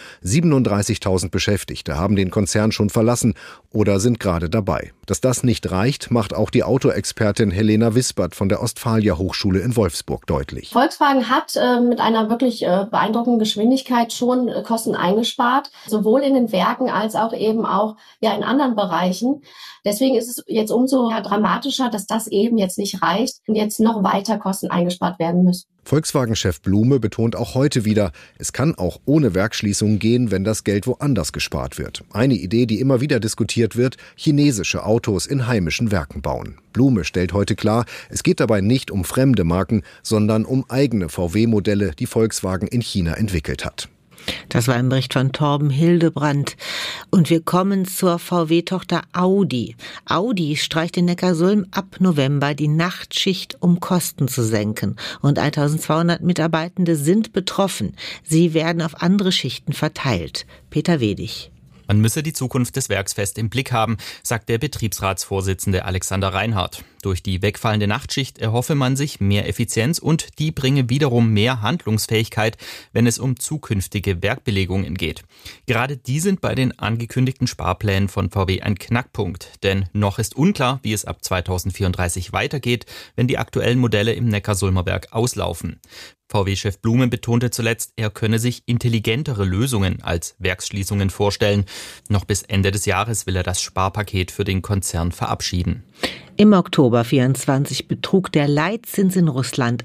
37.000 Beschäftigte haben den Konzern schon verlassen oder sind gerade dabei. Dass das nicht reicht, macht auch die Autoexpertin Helena Wispert von der Ostfalia Hochschule in Wolfsburg deutlich. Volkswagen hat mit einer wirklich beeindruckenden Geschwindigkeit schon Kosten eingespart, sowohl in den Werken als auch eben auch in anderen Bereichen. Deswegen ist es jetzt umso dramatischer, dass das eben jetzt nicht reicht und jetzt noch weiter Kosten eingespart werden müssen. Volkswagen-Chef Blume betont auch heute wieder, es kann auch ohne Werksschließungen gehen, wenn das Geld woanders gespart wird. Eine Idee, die immer wieder diskutiert wird, chinesische Autos in heimischen Werken bauen. Blume stellt heute klar, es geht dabei nicht um fremde Marken, sondern um eigene VW-Modelle, die Volkswagen in China entwickelt hat. Das war ein Bericht von Torben Hildebrandt. Und wir kommen zur VW-Tochter Audi. Audi streicht in Neckarsulm ab November die Nachtschicht, um Kosten zu senken. Und 1.200 Mitarbeitende sind betroffen. Sie werden auf andere Schichten verteilt. Peter Wedig. Man müsse die Zukunft des Werks fest im Blick haben, sagt der Betriebsratsvorsitzende Alexander Reinhardt. Durch die wegfallende Nachtschicht erhoffe man sich mehr Effizienz und die bringe wiederum mehr Handlungsfähigkeit, wenn es um zukünftige Werkbelegungen geht. Gerade die sind bei den angekündigten Sparplänen von VW ein Knackpunkt, denn noch ist unklar, wie es ab 2034 weitergeht, wenn die aktuellen Modelle im Neckarsulmer Werk auslaufen. VW-Chef Blume betonte zuletzt, er könne sich intelligentere Lösungen als Werksschließungen vorstellen. Noch bis Ende des Jahres will er das Sparpaket für den Konzern verabschieden. Im Oktober 24 betrug der Leitzins in Russland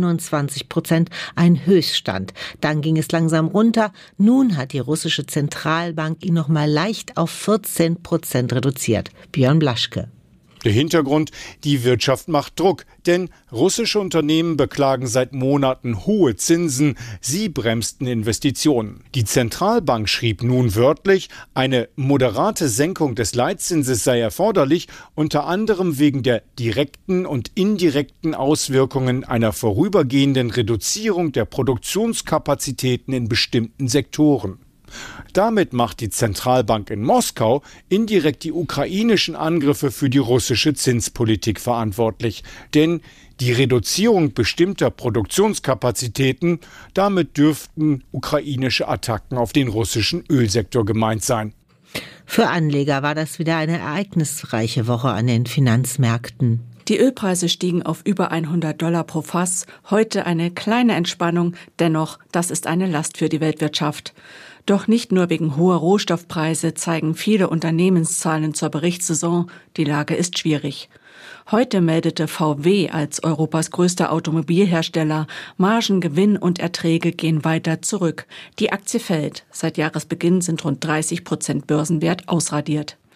21%, ein Höchststand. Dann ging es langsam runter. Nun hat die russische Zentralbank ihn noch mal leicht auf 14% reduziert. Björn Blaschke. Der Hintergrund: Die Wirtschaft macht Druck, denn russische Unternehmen beklagen seit Monaten hohe Zinsen. Sie bremsten Investitionen. Die Zentralbank schrieb nun wörtlich, eine moderate Senkung des Leitzinses sei erforderlich, unter anderem wegen der direkten und indirekten Auswirkungen einer vorübergehenden Reduzierung der Produktionskapazitäten in bestimmten Sektoren. Damit macht die Zentralbank in Moskau indirekt die ukrainischen Angriffe für die russische Zinspolitik verantwortlich. Denn die Reduzierung bestimmter Produktionskapazitäten, damit dürften ukrainische Attacken auf den russischen Ölsektor gemeint sein. Für Anleger war das wieder eine ereignisreiche Woche an den Finanzmärkten. Die Ölpreise stiegen auf über $100 pro Fass. Heute eine kleine Entspannung. Dennoch, das ist eine Last für die Weltwirtschaft. Doch nicht nur wegen hoher Rohstoffpreise zeigen viele Unternehmenszahlen zur Berichtssaison, die Lage ist schwierig. Heute meldete VW als Europas größter Automobilhersteller, Margen, Gewinn und Erträge gehen weiter zurück. Die Aktie fällt. Seit Jahresbeginn sind rund 30% Börsenwert ausradiert.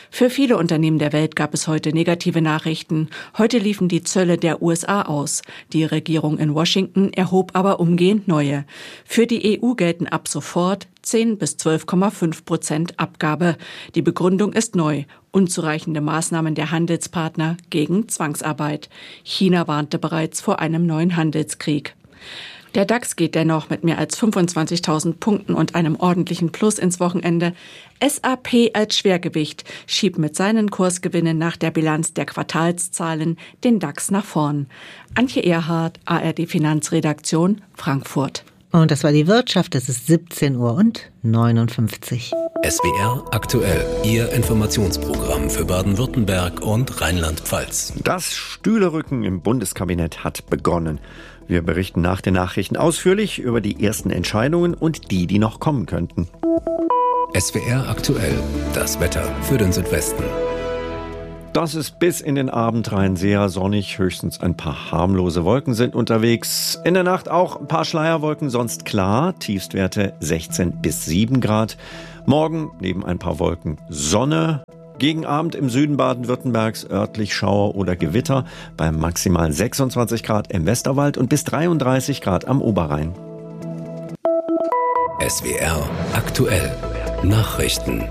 Für viele Unternehmen der Welt gab es heute negative Nachrichten. Heute liefen die Zölle der USA aus. Die Regierung in Washington erhob aber umgehend neue. Für die EU gelten ab sofort 10 bis 12,5% Abgabe. Die Begründung ist neu. Unzureichende Maßnahmen der Handelspartner gegen Zwangsarbeit. China warnte bereits vor einem neuen Handelskrieg. Der DAX geht dennoch mit mehr als 25.000 Punkten und einem ordentlichen Plus ins Wochenende. SAP als Schwergewicht schiebt mit seinen Kursgewinnen nach der Bilanz der Quartalszahlen den DAX nach vorn. Antje Erhardt, ARD Finanzredaktion, Frankfurt. Und das war die Wirtschaft. Es ist 17:59 Uhr. SWR aktuell, Ihr Informationsprogramm für Baden-Württemberg und Rheinland-Pfalz. Das Stühlerücken im Bundeskabinett hat begonnen. Wir berichten nach den Nachrichten ausführlich über die ersten Entscheidungen und die noch kommen könnten. SWR aktuell, das Wetter für den Südwesten. Das ist bis in den Abend rein sehr sonnig. Höchstens ein paar harmlose Wolken sind unterwegs. In der Nacht auch ein paar Schleierwolken, sonst klar. Tiefstwerte 16 bis 7 Grad. Morgen neben ein paar Wolken Sonne. Gegen Abend im Süden Baden-Württembergs örtlich Schauer oder Gewitter bei maximal 26 Grad im Westerwald und bis 33 Grad am Oberrhein. SWR aktuell, Nachrichten.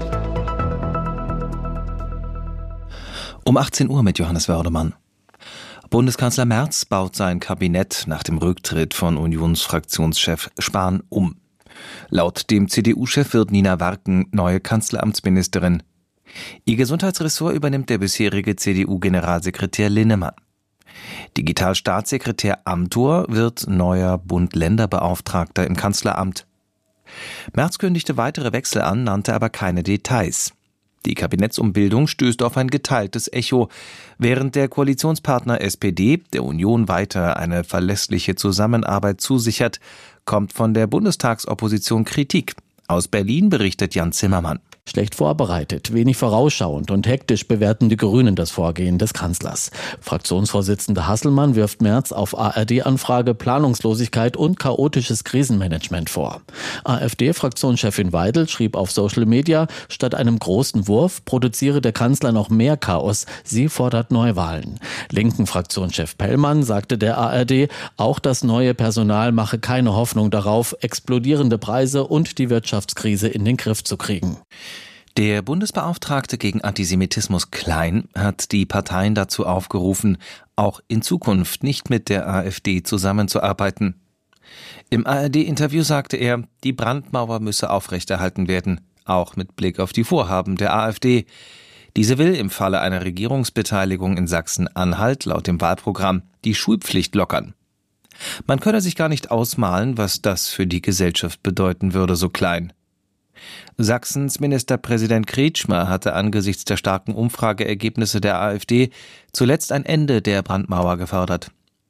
Um 18 Uhr mit Johannes Wördemann. Bundeskanzler Merz baut sein Kabinett nach dem Rücktritt von Unionsfraktionschef Spahn um. Laut dem CDU-Chef wird Nina Warken neue Kanzleramtsministerin. Ihr Gesundheitsressort übernimmt der bisherige CDU-Generalsekretär Linnemann. Digitalstaatssekretär Amthor wird neuer Bund-Länder-Beauftragter im Kanzleramt. Merz kündigte weitere Wechsel an, nannte aber keine Details. Die Kabinettsumbildung stößt auf ein geteiltes Echo. Während der Koalitionspartner SPD der Union weiter eine verlässliche Zusammenarbeit zusichert, kommt von der Bundestagsopposition Kritik. Aus Berlin berichtet Jan Zimmermann. Schlecht vorbereitet, wenig vorausschauend und hektisch bewerten die Grünen das Vorgehen des Kanzlers. Fraktionsvorsitzender Hasselmann wirft Merz auf ARD-Anfrage Planungslosigkeit und chaotisches Krisenmanagement vor. AfD-Fraktionschefin Weidel schrieb auf Social Media, statt einem großen Wurf produziere der Kanzler noch mehr Chaos. Sie fordert Neuwahlen. Linken Fraktionschef Pellmann sagte der ARD, auch das neue Personal mache keine Hoffnung darauf, explodierende Preise und die Wirtschaftskrise in den Griff zu kriegen. Der Bundesbeauftragte gegen Antisemitismus Klein hat die Parteien dazu aufgerufen, auch in Zukunft nicht mit der AfD zusammenzuarbeiten. Im ARD-Interview sagte er, die Brandmauer müsse aufrechterhalten werden, auch mit Blick auf die Vorhaben der AfD. Diese will im Falle einer Regierungsbeteiligung in Sachsen-Anhalt laut dem Wahlprogramm die Schulpflicht lockern. Man könne sich gar nicht ausmalen, was das für die Gesellschaft bedeuten würde, so Klein. Sachsens Ministerpräsident Kretschmer hatte angesichts der starken Umfrageergebnisse der AfD zuletzt ein Ende der Brandmauer gefordert.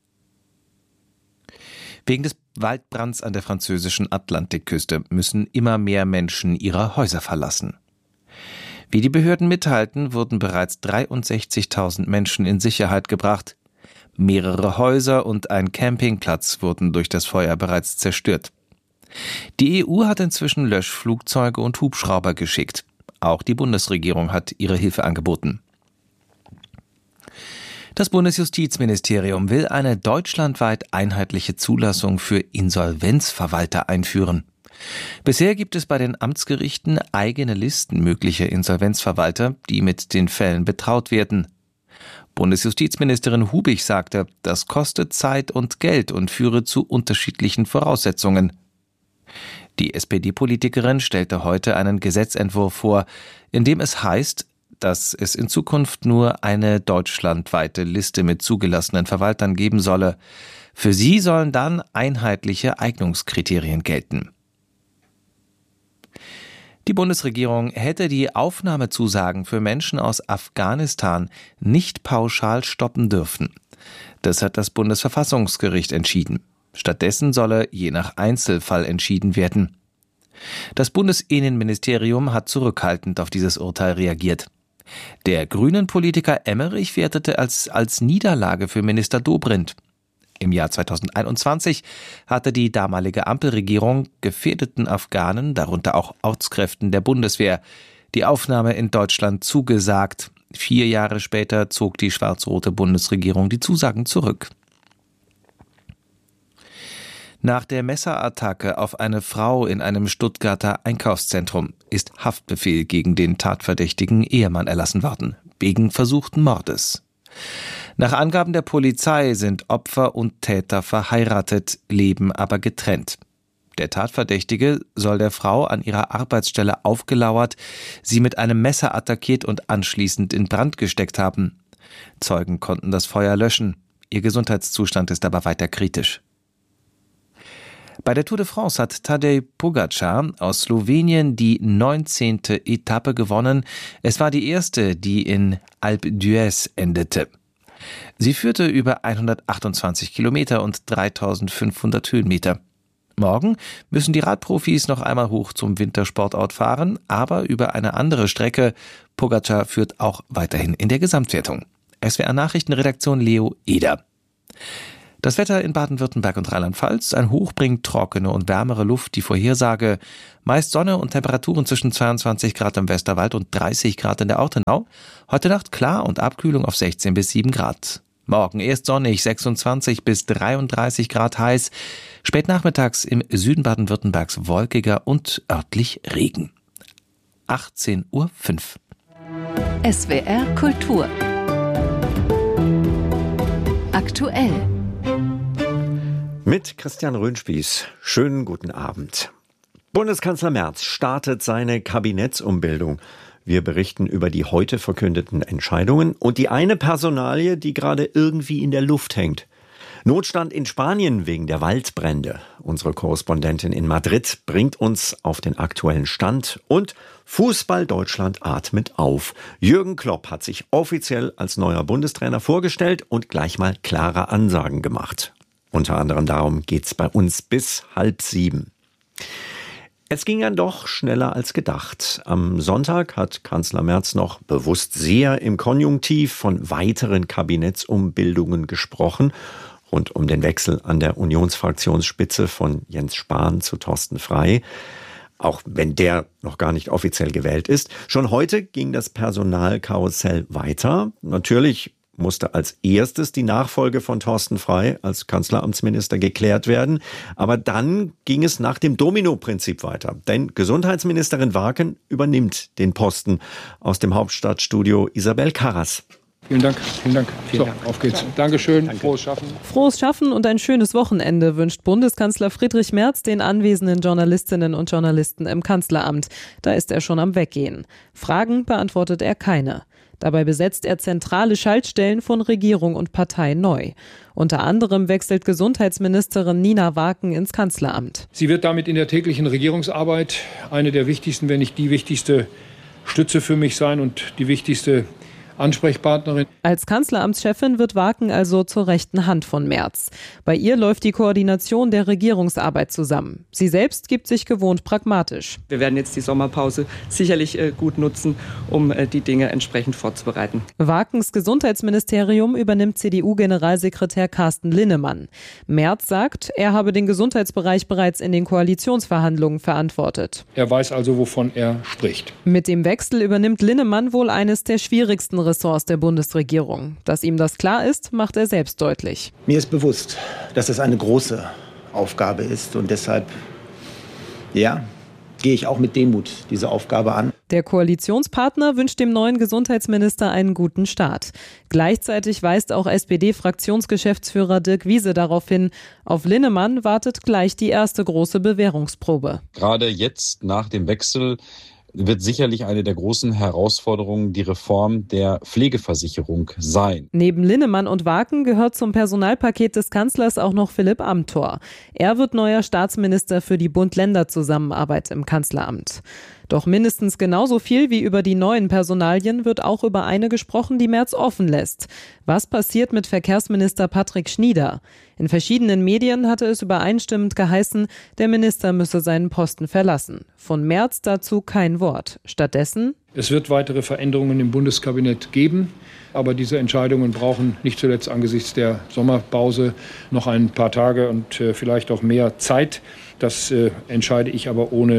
Wegen des Waldbrands an der französischen Atlantikküste müssen immer mehr Menschen ihre Häuser verlassen. Wie die Behörden mitteilten, wurden bereits 63.000 Menschen in Sicherheit gebracht. Mehrere Häuser und ein Campingplatz wurden durch das Feuer bereits zerstört. Die EU hat inzwischen Löschflugzeuge und Hubschrauber geschickt. Auch die Bundesregierung hat ihre Hilfe angeboten. Das Bundesjustizministerium will eine deutschlandweit einheitliche Zulassung für Insolvenzverwalter einführen. Bisher gibt es bei den Amtsgerichten eigene Listen möglicher Insolvenzverwalter, die mit den Fällen betraut werden. Bundesjustizministerin Hubig sagte, das kostet Zeit und Geld und führe zu unterschiedlichen Voraussetzungen. Die SPD-Politikerin stellte heute einen Gesetzentwurf vor, in dem es heißt, dass es in Zukunft nur eine deutschlandweite Liste mit zugelassenen Verwaltern geben solle. Für sie sollen dann einheitliche Eignungskriterien gelten. Die Bundesregierung hätte die Aufnahmezusagen für Menschen aus Afghanistan nicht pauschal stoppen dürfen. Das hat das Bundesverfassungsgericht entschieden. Stattdessen solle je nach Einzelfall entschieden werden. Das Bundesinnenministerium hat zurückhaltend auf dieses Urteil reagiert. Der Grünen-Politiker Emmerich wertete es als Niederlage für Minister Dobrindt. Im Jahr 2021 hatte die damalige Ampelregierung gefährdeten Afghanen, darunter auch Ortskräften der Bundeswehr, Die Aufnahme in Deutschland zugesagt. 4 Jahre später zog die schwarz-rote Bundesregierung die Zusagen zurück. Nach der Messerattacke auf eine Frau in einem Stuttgarter Einkaufszentrum ist Haftbefehl gegen den tatverdächtigen Ehemann erlassen worden, wegen versuchten Mordes. Nach Angaben der Polizei sind Opfer und Täter verheiratet, leben aber getrennt. Der Tatverdächtige soll der Frau an ihrer Arbeitsstelle aufgelauert, sie mit einem Messer attackiert und anschließend in Brand gesteckt haben. Zeugen konnten das Feuer löschen. Ihr Gesundheitszustand ist aber weiter kritisch. Bei der Tour de France hat Tadej Pogačar aus Slowenien die 19. Etappe gewonnen. Es war die erste, die in Alpe d'Huez endete. Sie führte über 128 Kilometer und 3500 Höhenmeter. Morgen müssen die Radprofis noch einmal hoch zum Wintersportort fahren, aber über eine andere Strecke. Pogačar führt auch weiterhin in der Gesamtwertung. SWR Nachrichtenredaktion Leo Eder. Das Wetter in Baden-Württemberg und Rheinland-Pfalz. Ein Hoch bringt trockene und wärmere Luft. Die Vorhersage: meist Sonne und Temperaturen zwischen 22 Grad im Westerwald und 30 Grad in der Ortenau. Heute Nacht klar und Abkühlung auf 16 bis 7 Grad. Morgen erst sonnig, 26 bis 33 Grad heiß. Spätnachmittags im Süden Baden-Württembergs wolkiger und örtlich Regen. 18:05 Uhr. SWR Kultur. Aktuell. Mit Christian Röhnspieß. Schönen guten Abend. Bundeskanzler Merz startet seine Kabinettsumbildung. Wir berichten über die heute verkündeten Entscheidungen und die eine Personalie, die gerade irgendwie in der Luft hängt. Notstand in Spanien wegen der Waldbrände. Unsere Korrespondentin in Madrid bringt uns auf den aktuellen Stand und Fußball Deutschland atmet auf. Jürgen Klopp hat sich offiziell als neuer Bundestrainer vorgestellt und gleich mal klare Ansagen gemacht. Unter anderem darum geht's bei uns bis 6:30. Es ging dann doch schneller als gedacht. Am Sonntag hat Kanzler Merz noch bewusst sehr im Konjunktiv von weiteren Kabinettsumbildungen gesprochen, rund um den Wechsel an der Unionsfraktionsspitze von Jens Spahn zu Thorsten Frey, auch wenn der noch gar nicht offiziell gewählt ist. Schon heute ging das Personalkarussell weiter. Natürlich musste als erstes die Nachfolge von Thorsten Frey als Kanzleramtsminister geklärt werden. Aber dann ging es nach dem Domino-Prinzip weiter. Denn Gesundheitsministerin Waken übernimmt den Posten. Aus dem Hauptstadtstudio Isabel Karras. Vielen Dank. So, auf geht's. Dankeschön. Danke. Frohes Schaffen. Frohes Schaffen und ein schönes Wochenende wünscht Bundeskanzler Friedrich Merz den anwesenden Journalistinnen und Journalisten im Kanzleramt. Da ist er schon am Weggehen. Fragen beantwortet er keine. Dabei besetzt er zentrale Schaltstellen von Regierung und Partei neu. Unter anderem wechselt Gesundheitsministerin Nina Waken ins Kanzleramt. Sie wird damit in der täglichen Regierungsarbeit eine der wichtigsten, wenn nicht die wichtigste Stütze für mich sein und die wichtigste Ansprechpartnerin. Als Kanzleramtschefin wird Waken also zur rechten Hand von Merz. Bei ihr läuft die Koordination der Regierungsarbeit zusammen. Sie selbst gibt sich gewohnt pragmatisch. Wir werden jetzt die Sommerpause sicherlich gut nutzen, um die Dinge entsprechend vorzubereiten. Wakens Gesundheitsministerium übernimmt CDU-Generalsekretär Carsten Linnemann. Merz sagt, er habe den Gesundheitsbereich bereits in den Koalitionsverhandlungen verantwortet. Er weiß also, wovon er spricht. Mit dem Wechsel übernimmt Linnemann wohl eines der schwierigsten Ressorts der Bundesregierung. Dass ihm das klar ist, macht er selbst deutlich. Mir ist bewusst, dass das eine große Aufgabe ist und deshalb, gehe ich auch mit Demut diese Aufgabe an. Der Koalitionspartner wünscht dem neuen Gesundheitsminister einen guten Start. Gleichzeitig weist auch SPD-Fraktionsgeschäftsführer Dirk Wiese darauf hin, auf Linnemann wartet gleich die erste große Bewährungsprobe. Gerade jetzt nach dem Wechsel wird sicherlich eine der großen Herausforderungen die Reform der Pflegeversicherung sein. Neben Linnemann und Waken gehört zum Personalpaket des Kanzlers auch noch Philipp Amthor. Er wird neuer Staatsminister für die Bund-Länder-Zusammenarbeit im Kanzleramt. Doch mindestens genauso viel wie über die neuen Personalien wird auch über eine gesprochen, die Merz offen lässt. Was passiert mit Verkehrsminister Patrick Schnieder? In verschiedenen Medien hatte es übereinstimmend geheißen, der Minister müsse seinen Posten verlassen. Von Merz dazu kein Wort. Stattdessen: Es wird weitere Veränderungen im Bundeskabinett geben, aber diese Entscheidungen brauchen nicht zuletzt angesichts der Sommerpause noch ein paar Tage und vielleicht auch mehr Zeit. Das entscheide ich aber ohne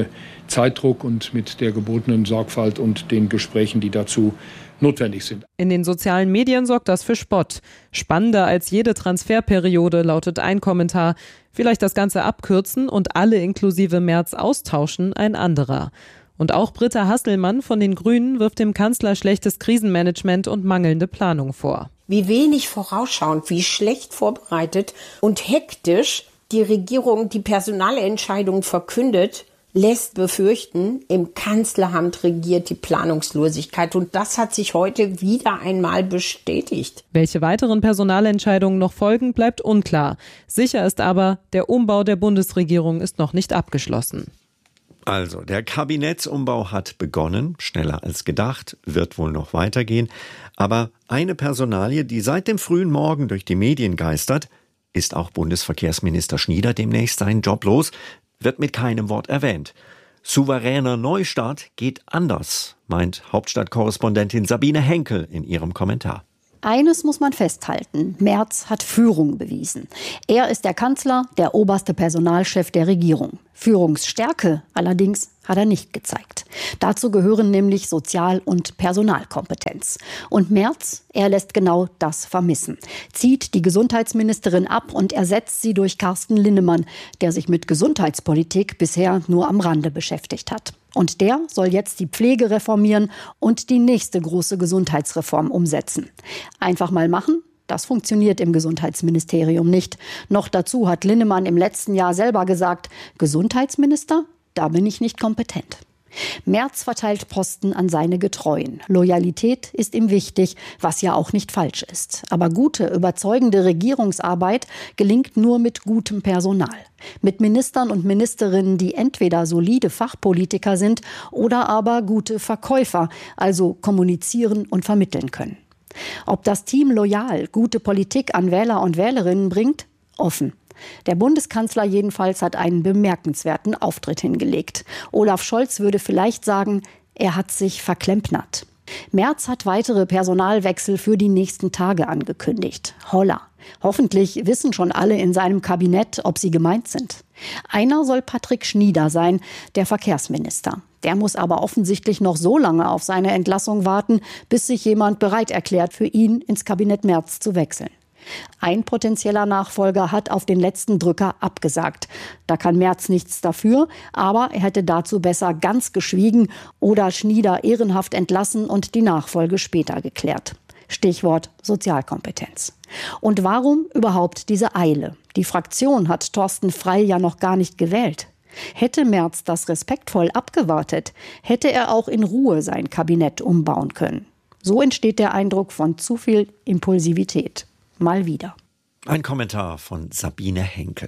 Zeitdruck und mit der gebotenen Sorgfalt und den Gesprächen, die dazu notwendig sind. In den sozialen Medien sorgt das für Spott. Spannender als jede Transferperiode lautet ein Kommentar. Vielleicht das Ganze abkürzen und alle inklusive Merz austauschen, ein anderer. Und auch Britta Hasselmann von den Grünen wirft dem Kanzler schlechtes Krisenmanagement und mangelnde Planung vor. Wie wenig vorausschauend, wie schlecht vorbereitet und hektisch die Regierung die Personalentscheidung verkündet, lässt befürchten, im Kanzleramt regiert die Planungslosigkeit. Und das hat sich heute wieder einmal bestätigt. Welche weiteren Personalentscheidungen noch folgen, bleibt unklar. Sicher ist aber, der Umbau der Bundesregierung ist noch nicht abgeschlossen. Also, der Kabinettsumbau hat begonnen, schneller als gedacht, wird wohl noch weitergehen. Aber eine Personalie, die seit dem frühen Morgen durch die Medien geistert, ist auch Bundesverkehrsminister Schnieder demnächst seinen Job los, wird mit keinem Wort erwähnt. Souveräner Neustart geht anders, meint Hauptstadtkorrespondentin Sabine Henkel in ihrem Kommentar. Eines muss man festhalten. Merz hat Führung bewiesen. Er ist der Kanzler, der oberste Personalchef der Regierung. Führungsstärke allerdings hat er nicht gezeigt. Dazu gehören nämlich Sozial- und Personalkompetenz. Und Merz, er lässt genau das vermissen. Zieht die Gesundheitsministerin ab und ersetzt sie durch Carsten Linnemann, der sich mit Gesundheitspolitik bisher nur am Rande beschäftigt hat. Und der soll jetzt die Pflege reformieren und die nächste große Gesundheitsreform umsetzen. Einfach mal machen? Das funktioniert im Gesundheitsministerium nicht. Noch dazu hat Linnemann im letzten Jahr selber gesagt, Gesundheitsminister, da bin ich nicht kompetent. Merz verteilt Posten an seine Getreuen. Loyalität ist ihm wichtig, was ja auch nicht falsch ist. Aber gute, überzeugende Regierungsarbeit gelingt nur mit gutem Personal. Mit Ministern und Ministerinnen, die entweder solide Fachpolitiker sind oder aber gute Verkäufer, also kommunizieren und vermitteln können. Ob das Team loyal gute Politik an Wähler und Wählerinnen bringt? Offen. Der Bundeskanzler jedenfalls hat einen bemerkenswerten Auftritt hingelegt. Olaf Scholz würde vielleicht sagen, er hat sich verklempnert. Merz hat weitere Personalwechsel für die nächsten Tage angekündigt. Holla. Hoffentlich wissen schon alle in seinem Kabinett, ob sie gemeint sind. Einer soll Patrick Schnieder sein, der Verkehrsminister. Der muss aber offensichtlich noch so lange auf seine Entlassung warten, bis sich jemand bereit erklärt, für ihn ins Kabinett Merz zu wechseln. Ein potenzieller Nachfolger hat auf den letzten Drücker abgesagt. Da kann Merz nichts dafür, aber er hätte dazu besser ganz geschwiegen oder Schnieder ehrenhaft entlassen und die Nachfolge später geklärt. Stichwort Sozialkompetenz. Und warum überhaupt diese Eile? Die Fraktion hat Thorsten Frey ja noch gar nicht gewählt. Hätte Merz das respektvoll abgewartet, hätte er auch in Ruhe sein Kabinett umbauen können. So entsteht der Eindruck von zu viel Impulsivität. Mal wieder. Ein Kommentar von Sabine Henkel.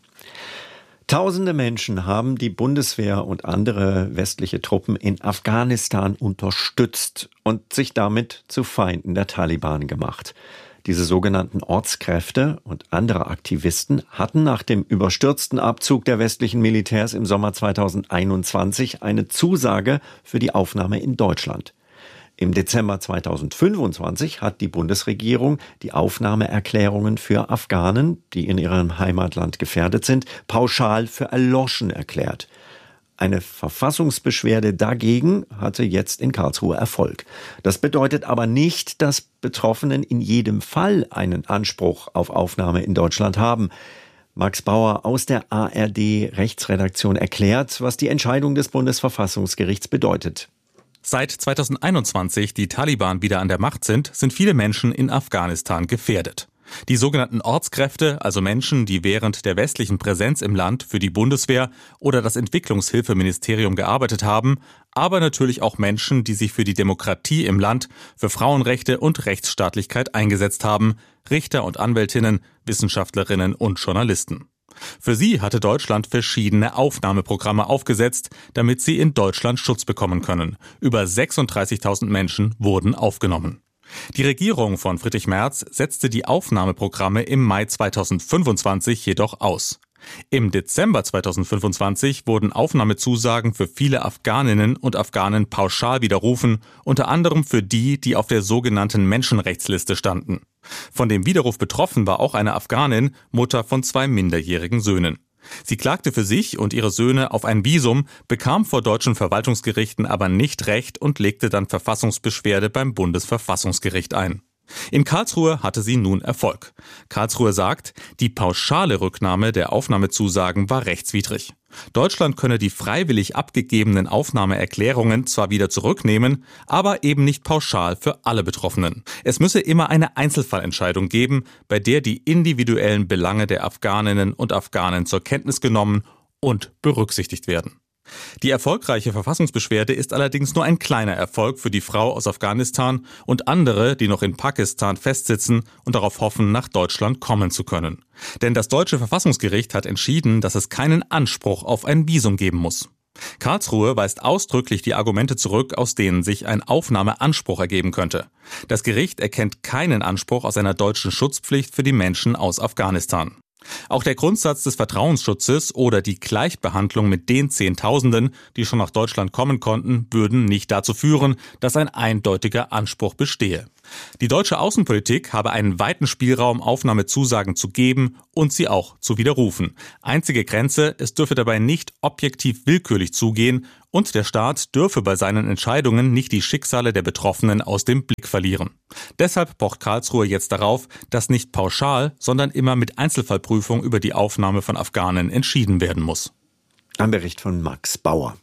Tausende Menschen haben die Bundeswehr und andere westliche Truppen in Afghanistan unterstützt und sich damit zu Feinden der Taliban gemacht. Diese sogenannten Ortskräfte und andere Aktivisten hatten nach dem überstürzten Abzug der westlichen Militärs im Sommer 2021 eine Zusage für die Aufnahme in Deutschland. Im Dezember 2025 hat die Bundesregierung die Aufnahmeerklärungen für Afghanen, die in ihrem Heimatland gefährdet sind, pauschal für erloschen erklärt. Eine Verfassungsbeschwerde dagegen hatte jetzt in Karlsruhe Erfolg. Das bedeutet aber nicht, dass Betroffenen in jedem Fall einen Anspruch auf Aufnahme in Deutschland haben. Max Bauer aus der ARD-Rechtsredaktion erklärt, was die Entscheidung des Bundesverfassungsgerichts bedeutet. Seit 2021 die Taliban wieder an der Macht sind viele Menschen in Afghanistan gefährdet. Die sogenannten Ortskräfte, also Menschen, die während der westlichen Präsenz im Land für die Bundeswehr oder das Entwicklungshilfeministerium gearbeitet haben, aber natürlich auch Menschen, die sich für die Demokratie im Land, für Frauenrechte und Rechtsstaatlichkeit eingesetzt haben, Richter und Anwältinnen, Wissenschaftlerinnen und Journalisten. Für sie hatte Deutschland verschiedene Aufnahmeprogramme aufgesetzt, damit sie in Deutschland Schutz bekommen können. Über 36.000 Menschen wurden aufgenommen. Die Regierung von Friedrich Merz setzte die Aufnahmeprogramme im Mai 2025 jedoch aus. Im Dezember 2025 wurden Aufnahmezusagen für viele Afghaninnen und Afghanen pauschal widerrufen, unter anderem für die, die auf der sogenannten Menschenrechtsliste standen. Von dem Widerruf betroffen war auch eine Afghanin, Mutter von 2 minderjährigen Söhnen. Sie klagte für sich und ihre Söhne auf ein Visum, bekam vor deutschen Verwaltungsgerichten aber nicht Recht und legte dann Verfassungsbeschwerde beim Bundesverfassungsgericht ein. In Karlsruhe hatte sie nun Erfolg. Karlsruhe sagt, die pauschale Rücknahme der Aufnahmezusagen war rechtswidrig. Deutschland könne die freiwillig abgegebenen Aufnahmeerklärungen zwar wieder zurücknehmen, aber eben nicht pauschal für alle Betroffenen. Es müsse immer eine Einzelfallentscheidung geben, bei der die individuellen Belange der Afghaninnen und Afghanen zur Kenntnis genommen und berücksichtigt werden. Die erfolgreiche Verfassungsbeschwerde ist allerdings nur ein kleiner Erfolg für die Frau aus Afghanistan und andere, die noch in Pakistan festsitzen und darauf hoffen, nach Deutschland kommen zu können. Denn das deutsche Verfassungsgericht hat entschieden, dass es keinen Anspruch auf ein Visum geben muss. Karlsruhe weist ausdrücklich die Argumente zurück, aus denen sich ein Aufnahmeanspruch ergeben könnte. Das Gericht erkennt keinen Anspruch aus einer deutschen Schutzpflicht für die Menschen aus Afghanistan. Auch der Grundsatz des Vertrauensschutzes oder die Gleichbehandlung mit den Zehntausenden, die schon nach Deutschland kommen konnten, würden nicht dazu führen, dass ein eindeutiger Anspruch bestehe. Die deutsche Außenpolitik habe einen weiten Spielraum, Aufnahmezusagen zu geben und sie auch zu widerrufen. Einzige Grenze, es dürfe dabei nicht objektiv willkürlich zugehen und der Staat dürfe bei seinen Entscheidungen nicht die Schicksale der Betroffenen aus dem Blick verlieren. Deshalb pocht Karlsruhe jetzt darauf, dass nicht pauschal, sondern immer mit Einzelfallprüfung über die Aufnahme von Afghanen entschieden werden muss. Ein Bericht von Max Bauer.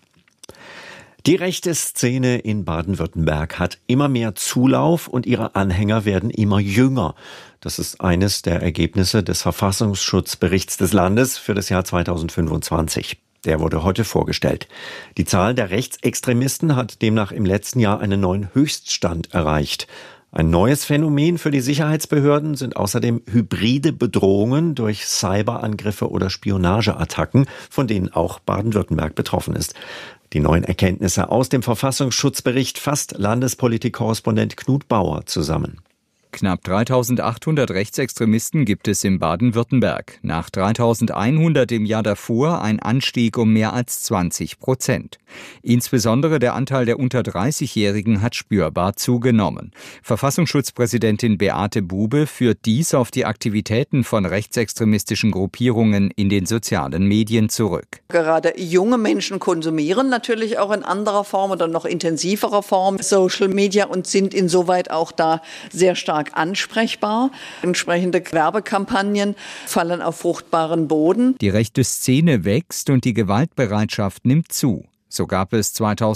Die rechte Szene in Baden-Württemberg hat immer mehr Zulauf und ihre Anhänger werden immer jünger. Das ist eines der Ergebnisse des Verfassungsschutzberichts des Landes für das Jahr 2025. Der wurde heute vorgestellt. Die Zahl der Rechtsextremisten hat demnach im letzten Jahr einen neuen Höchststand erreicht. Ein neues Phänomen für die Sicherheitsbehörden sind außerdem hybride Bedrohungen durch Cyberangriffe oder Spionageattacken, von denen auch Baden-Württemberg betroffen ist. Die neuen Erkenntnisse aus dem Verfassungsschutzbericht fasst Landespolitik-Korrespondent Knut Bauer zusammen. Knapp 3.800 Rechtsextremisten gibt es in Baden-Württemberg. Nach 3.100 im Jahr davor ein Anstieg um mehr als 20%. Insbesondere der Anteil der unter 30-Jährigen hat spürbar zugenommen. Verfassungsschutzpräsidentin Beate Bube führt dies auf die Aktivitäten von rechtsextremistischen Gruppierungen in den sozialen Medien zurück. Gerade junge Menschen konsumieren natürlich auch in anderer Form oder noch intensiverer Form Social Media und sind insoweit auch da sehr stark ansprechbar. Entsprechende Werbekampagnen fallen auf fruchtbaren Boden. Die rechte Szene wächst und die Gewaltbereitschaft nimmt zu. So gab es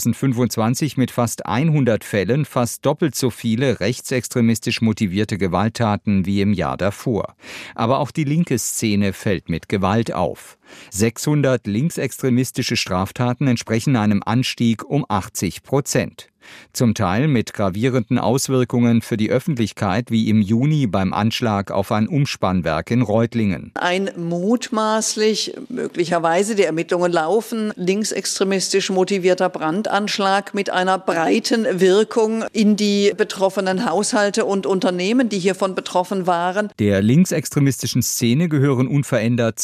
2025 mit fast 100 Fällen fast doppelt so viele rechtsextremistisch motivierte Gewalttaten wie im Jahr davor. Aber auch die linke Szene fällt mit Gewalt auf. 600 linksextremistische Straftaten entsprechen einem Anstieg um 80%. Zum Teil mit gravierenden Auswirkungen für die Öffentlichkeit, wie im Juni beim Anschlag auf ein Umspannwerk in Reutlingen. Ein mutmaßlich, möglicherweise, die Ermittlungen laufen, linksextremistisch motivierter Brandanschlag mit einer breiten Wirkung in die betroffenen Haushalte und Unternehmen, die hiervon betroffen waren. Der linksextremistischen Szene gehören unverändert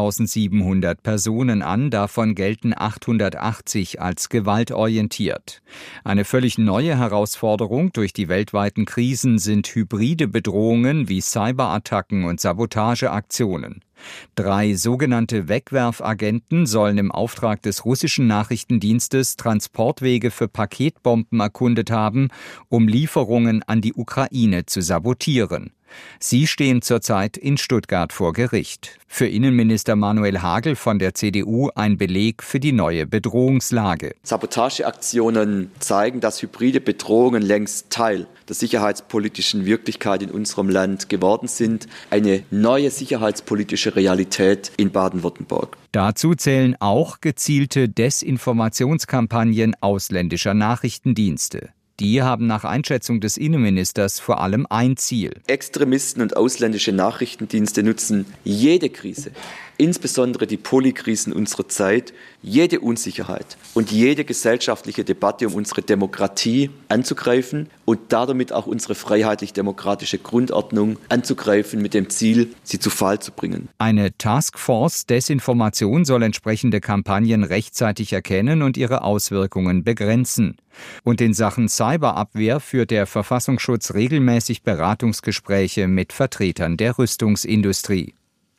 2.700 Personen an, davon gelten 880 als gewaltorientiert. Eine völlig neue Herausforderung durch die weltweiten Krisen sind hybride Bedrohungen wie Cyberattacken und Sabotageaktionen. 3 sogenannte Wegwerfagenten sollen im Auftrag des russischen Nachrichtendienstes Transportwege für Paketbomben erkundet haben, um Lieferungen an die Ukraine zu sabotieren. Sie stehen zurzeit in Stuttgart vor Gericht. Für Innenminister Manuel Hagel von der CDU ein Beleg für die neue Bedrohungslage. Sabotageaktionen zeigen, dass hybride Bedrohungen längst Teil der sicherheitspolitischen Wirklichkeit in unserem Land geworden sind. Eine neue sicherheitspolitische Realität in Baden-Württemberg. Dazu zählen auch gezielte Desinformationskampagnen ausländischer Nachrichtendienste. Die haben nach Einschätzung des Innenministers vor allem ein Ziel. Extremisten und ausländische Nachrichtendienste nutzen jede Krise, insbesondere die Polykrisen unserer Zeit, jede Unsicherheit und jede gesellschaftliche Debatte um unsere Demokratie anzugreifen und damit auch unsere freiheitlich-demokratische Grundordnung anzugreifen mit dem Ziel, sie zu Fall zu bringen. Eine Taskforce Desinformation soll entsprechende Kampagnen rechtzeitig erkennen und ihre Auswirkungen begrenzen. Und in Sachen Cyberabwehr führt der Verfassungsschutz regelmäßig Beratungsgespräche mit Vertretern der Rüstungsindustrie.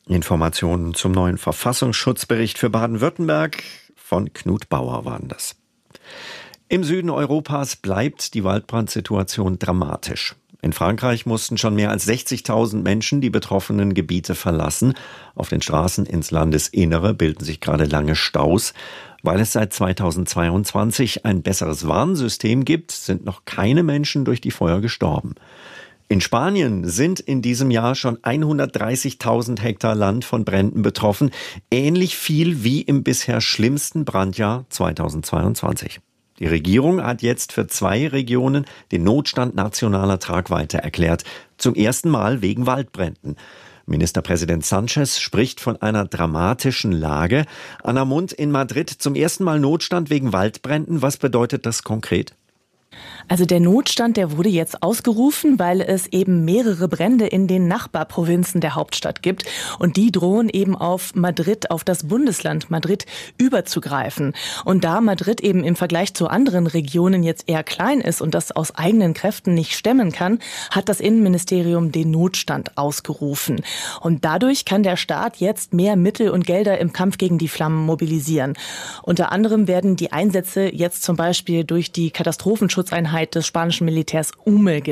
Informationen zum neuen Verfassungsschutzbericht für Baden-Württemberg von Knut Bauer waren das. Im Süden Europas bleibt die Waldbrandsituation dramatisch. In Frankreich mussten schon mehr als 60.000 Menschen die betroffenen Gebiete verlassen. Auf den Straßen ins Landesinnere bilden sich gerade lange Staus. Weil es seit 2022 ein besseres Warnsystem gibt, sind noch keine Menschen durch die Feuer gestorben. In Spanien sind in diesem Jahr schon 130.000 Hektar Land von Bränden betroffen. Ähnlich viel wie im bisher schlimmsten Brandjahr 2022. Die Regierung hat jetzt für 2 Regionen den Notstand nationaler Tragweite erklärt. Zum ersten Mal wegen Waldbränden. Ministerpräsident Sánchez spricht von einer dramatischen Lage. Anna Mundt, in Madrid zum ersten Mal Notstand wegen Waldbränden. Was bedeutet das konkret? Also der Notstand, der wurde jetzt ausgerufen, weil es eben mehrere Brände in den Nachbarprovinzen der Hauptstadt gibt. Und die drohen eben auf Madrid, auf das Bundesland Madrid überzugreifen. Und da Madrid eben im Vergleich zu anderen Regionen jetzt eher klein ist und das aus eigenen Kräften nicht stemmen kann, hat das Innenministerium den Notstand ausgerufen. Und dadurch kann der Staat jetzt mehr Mittel und Gelder im Kampf gegen die Flammen mobilisieren. Unter anderem werden die Einsätze jetzt zum Beispiel durch die Katastrophenschutzeinheit des spanischen Militärs UME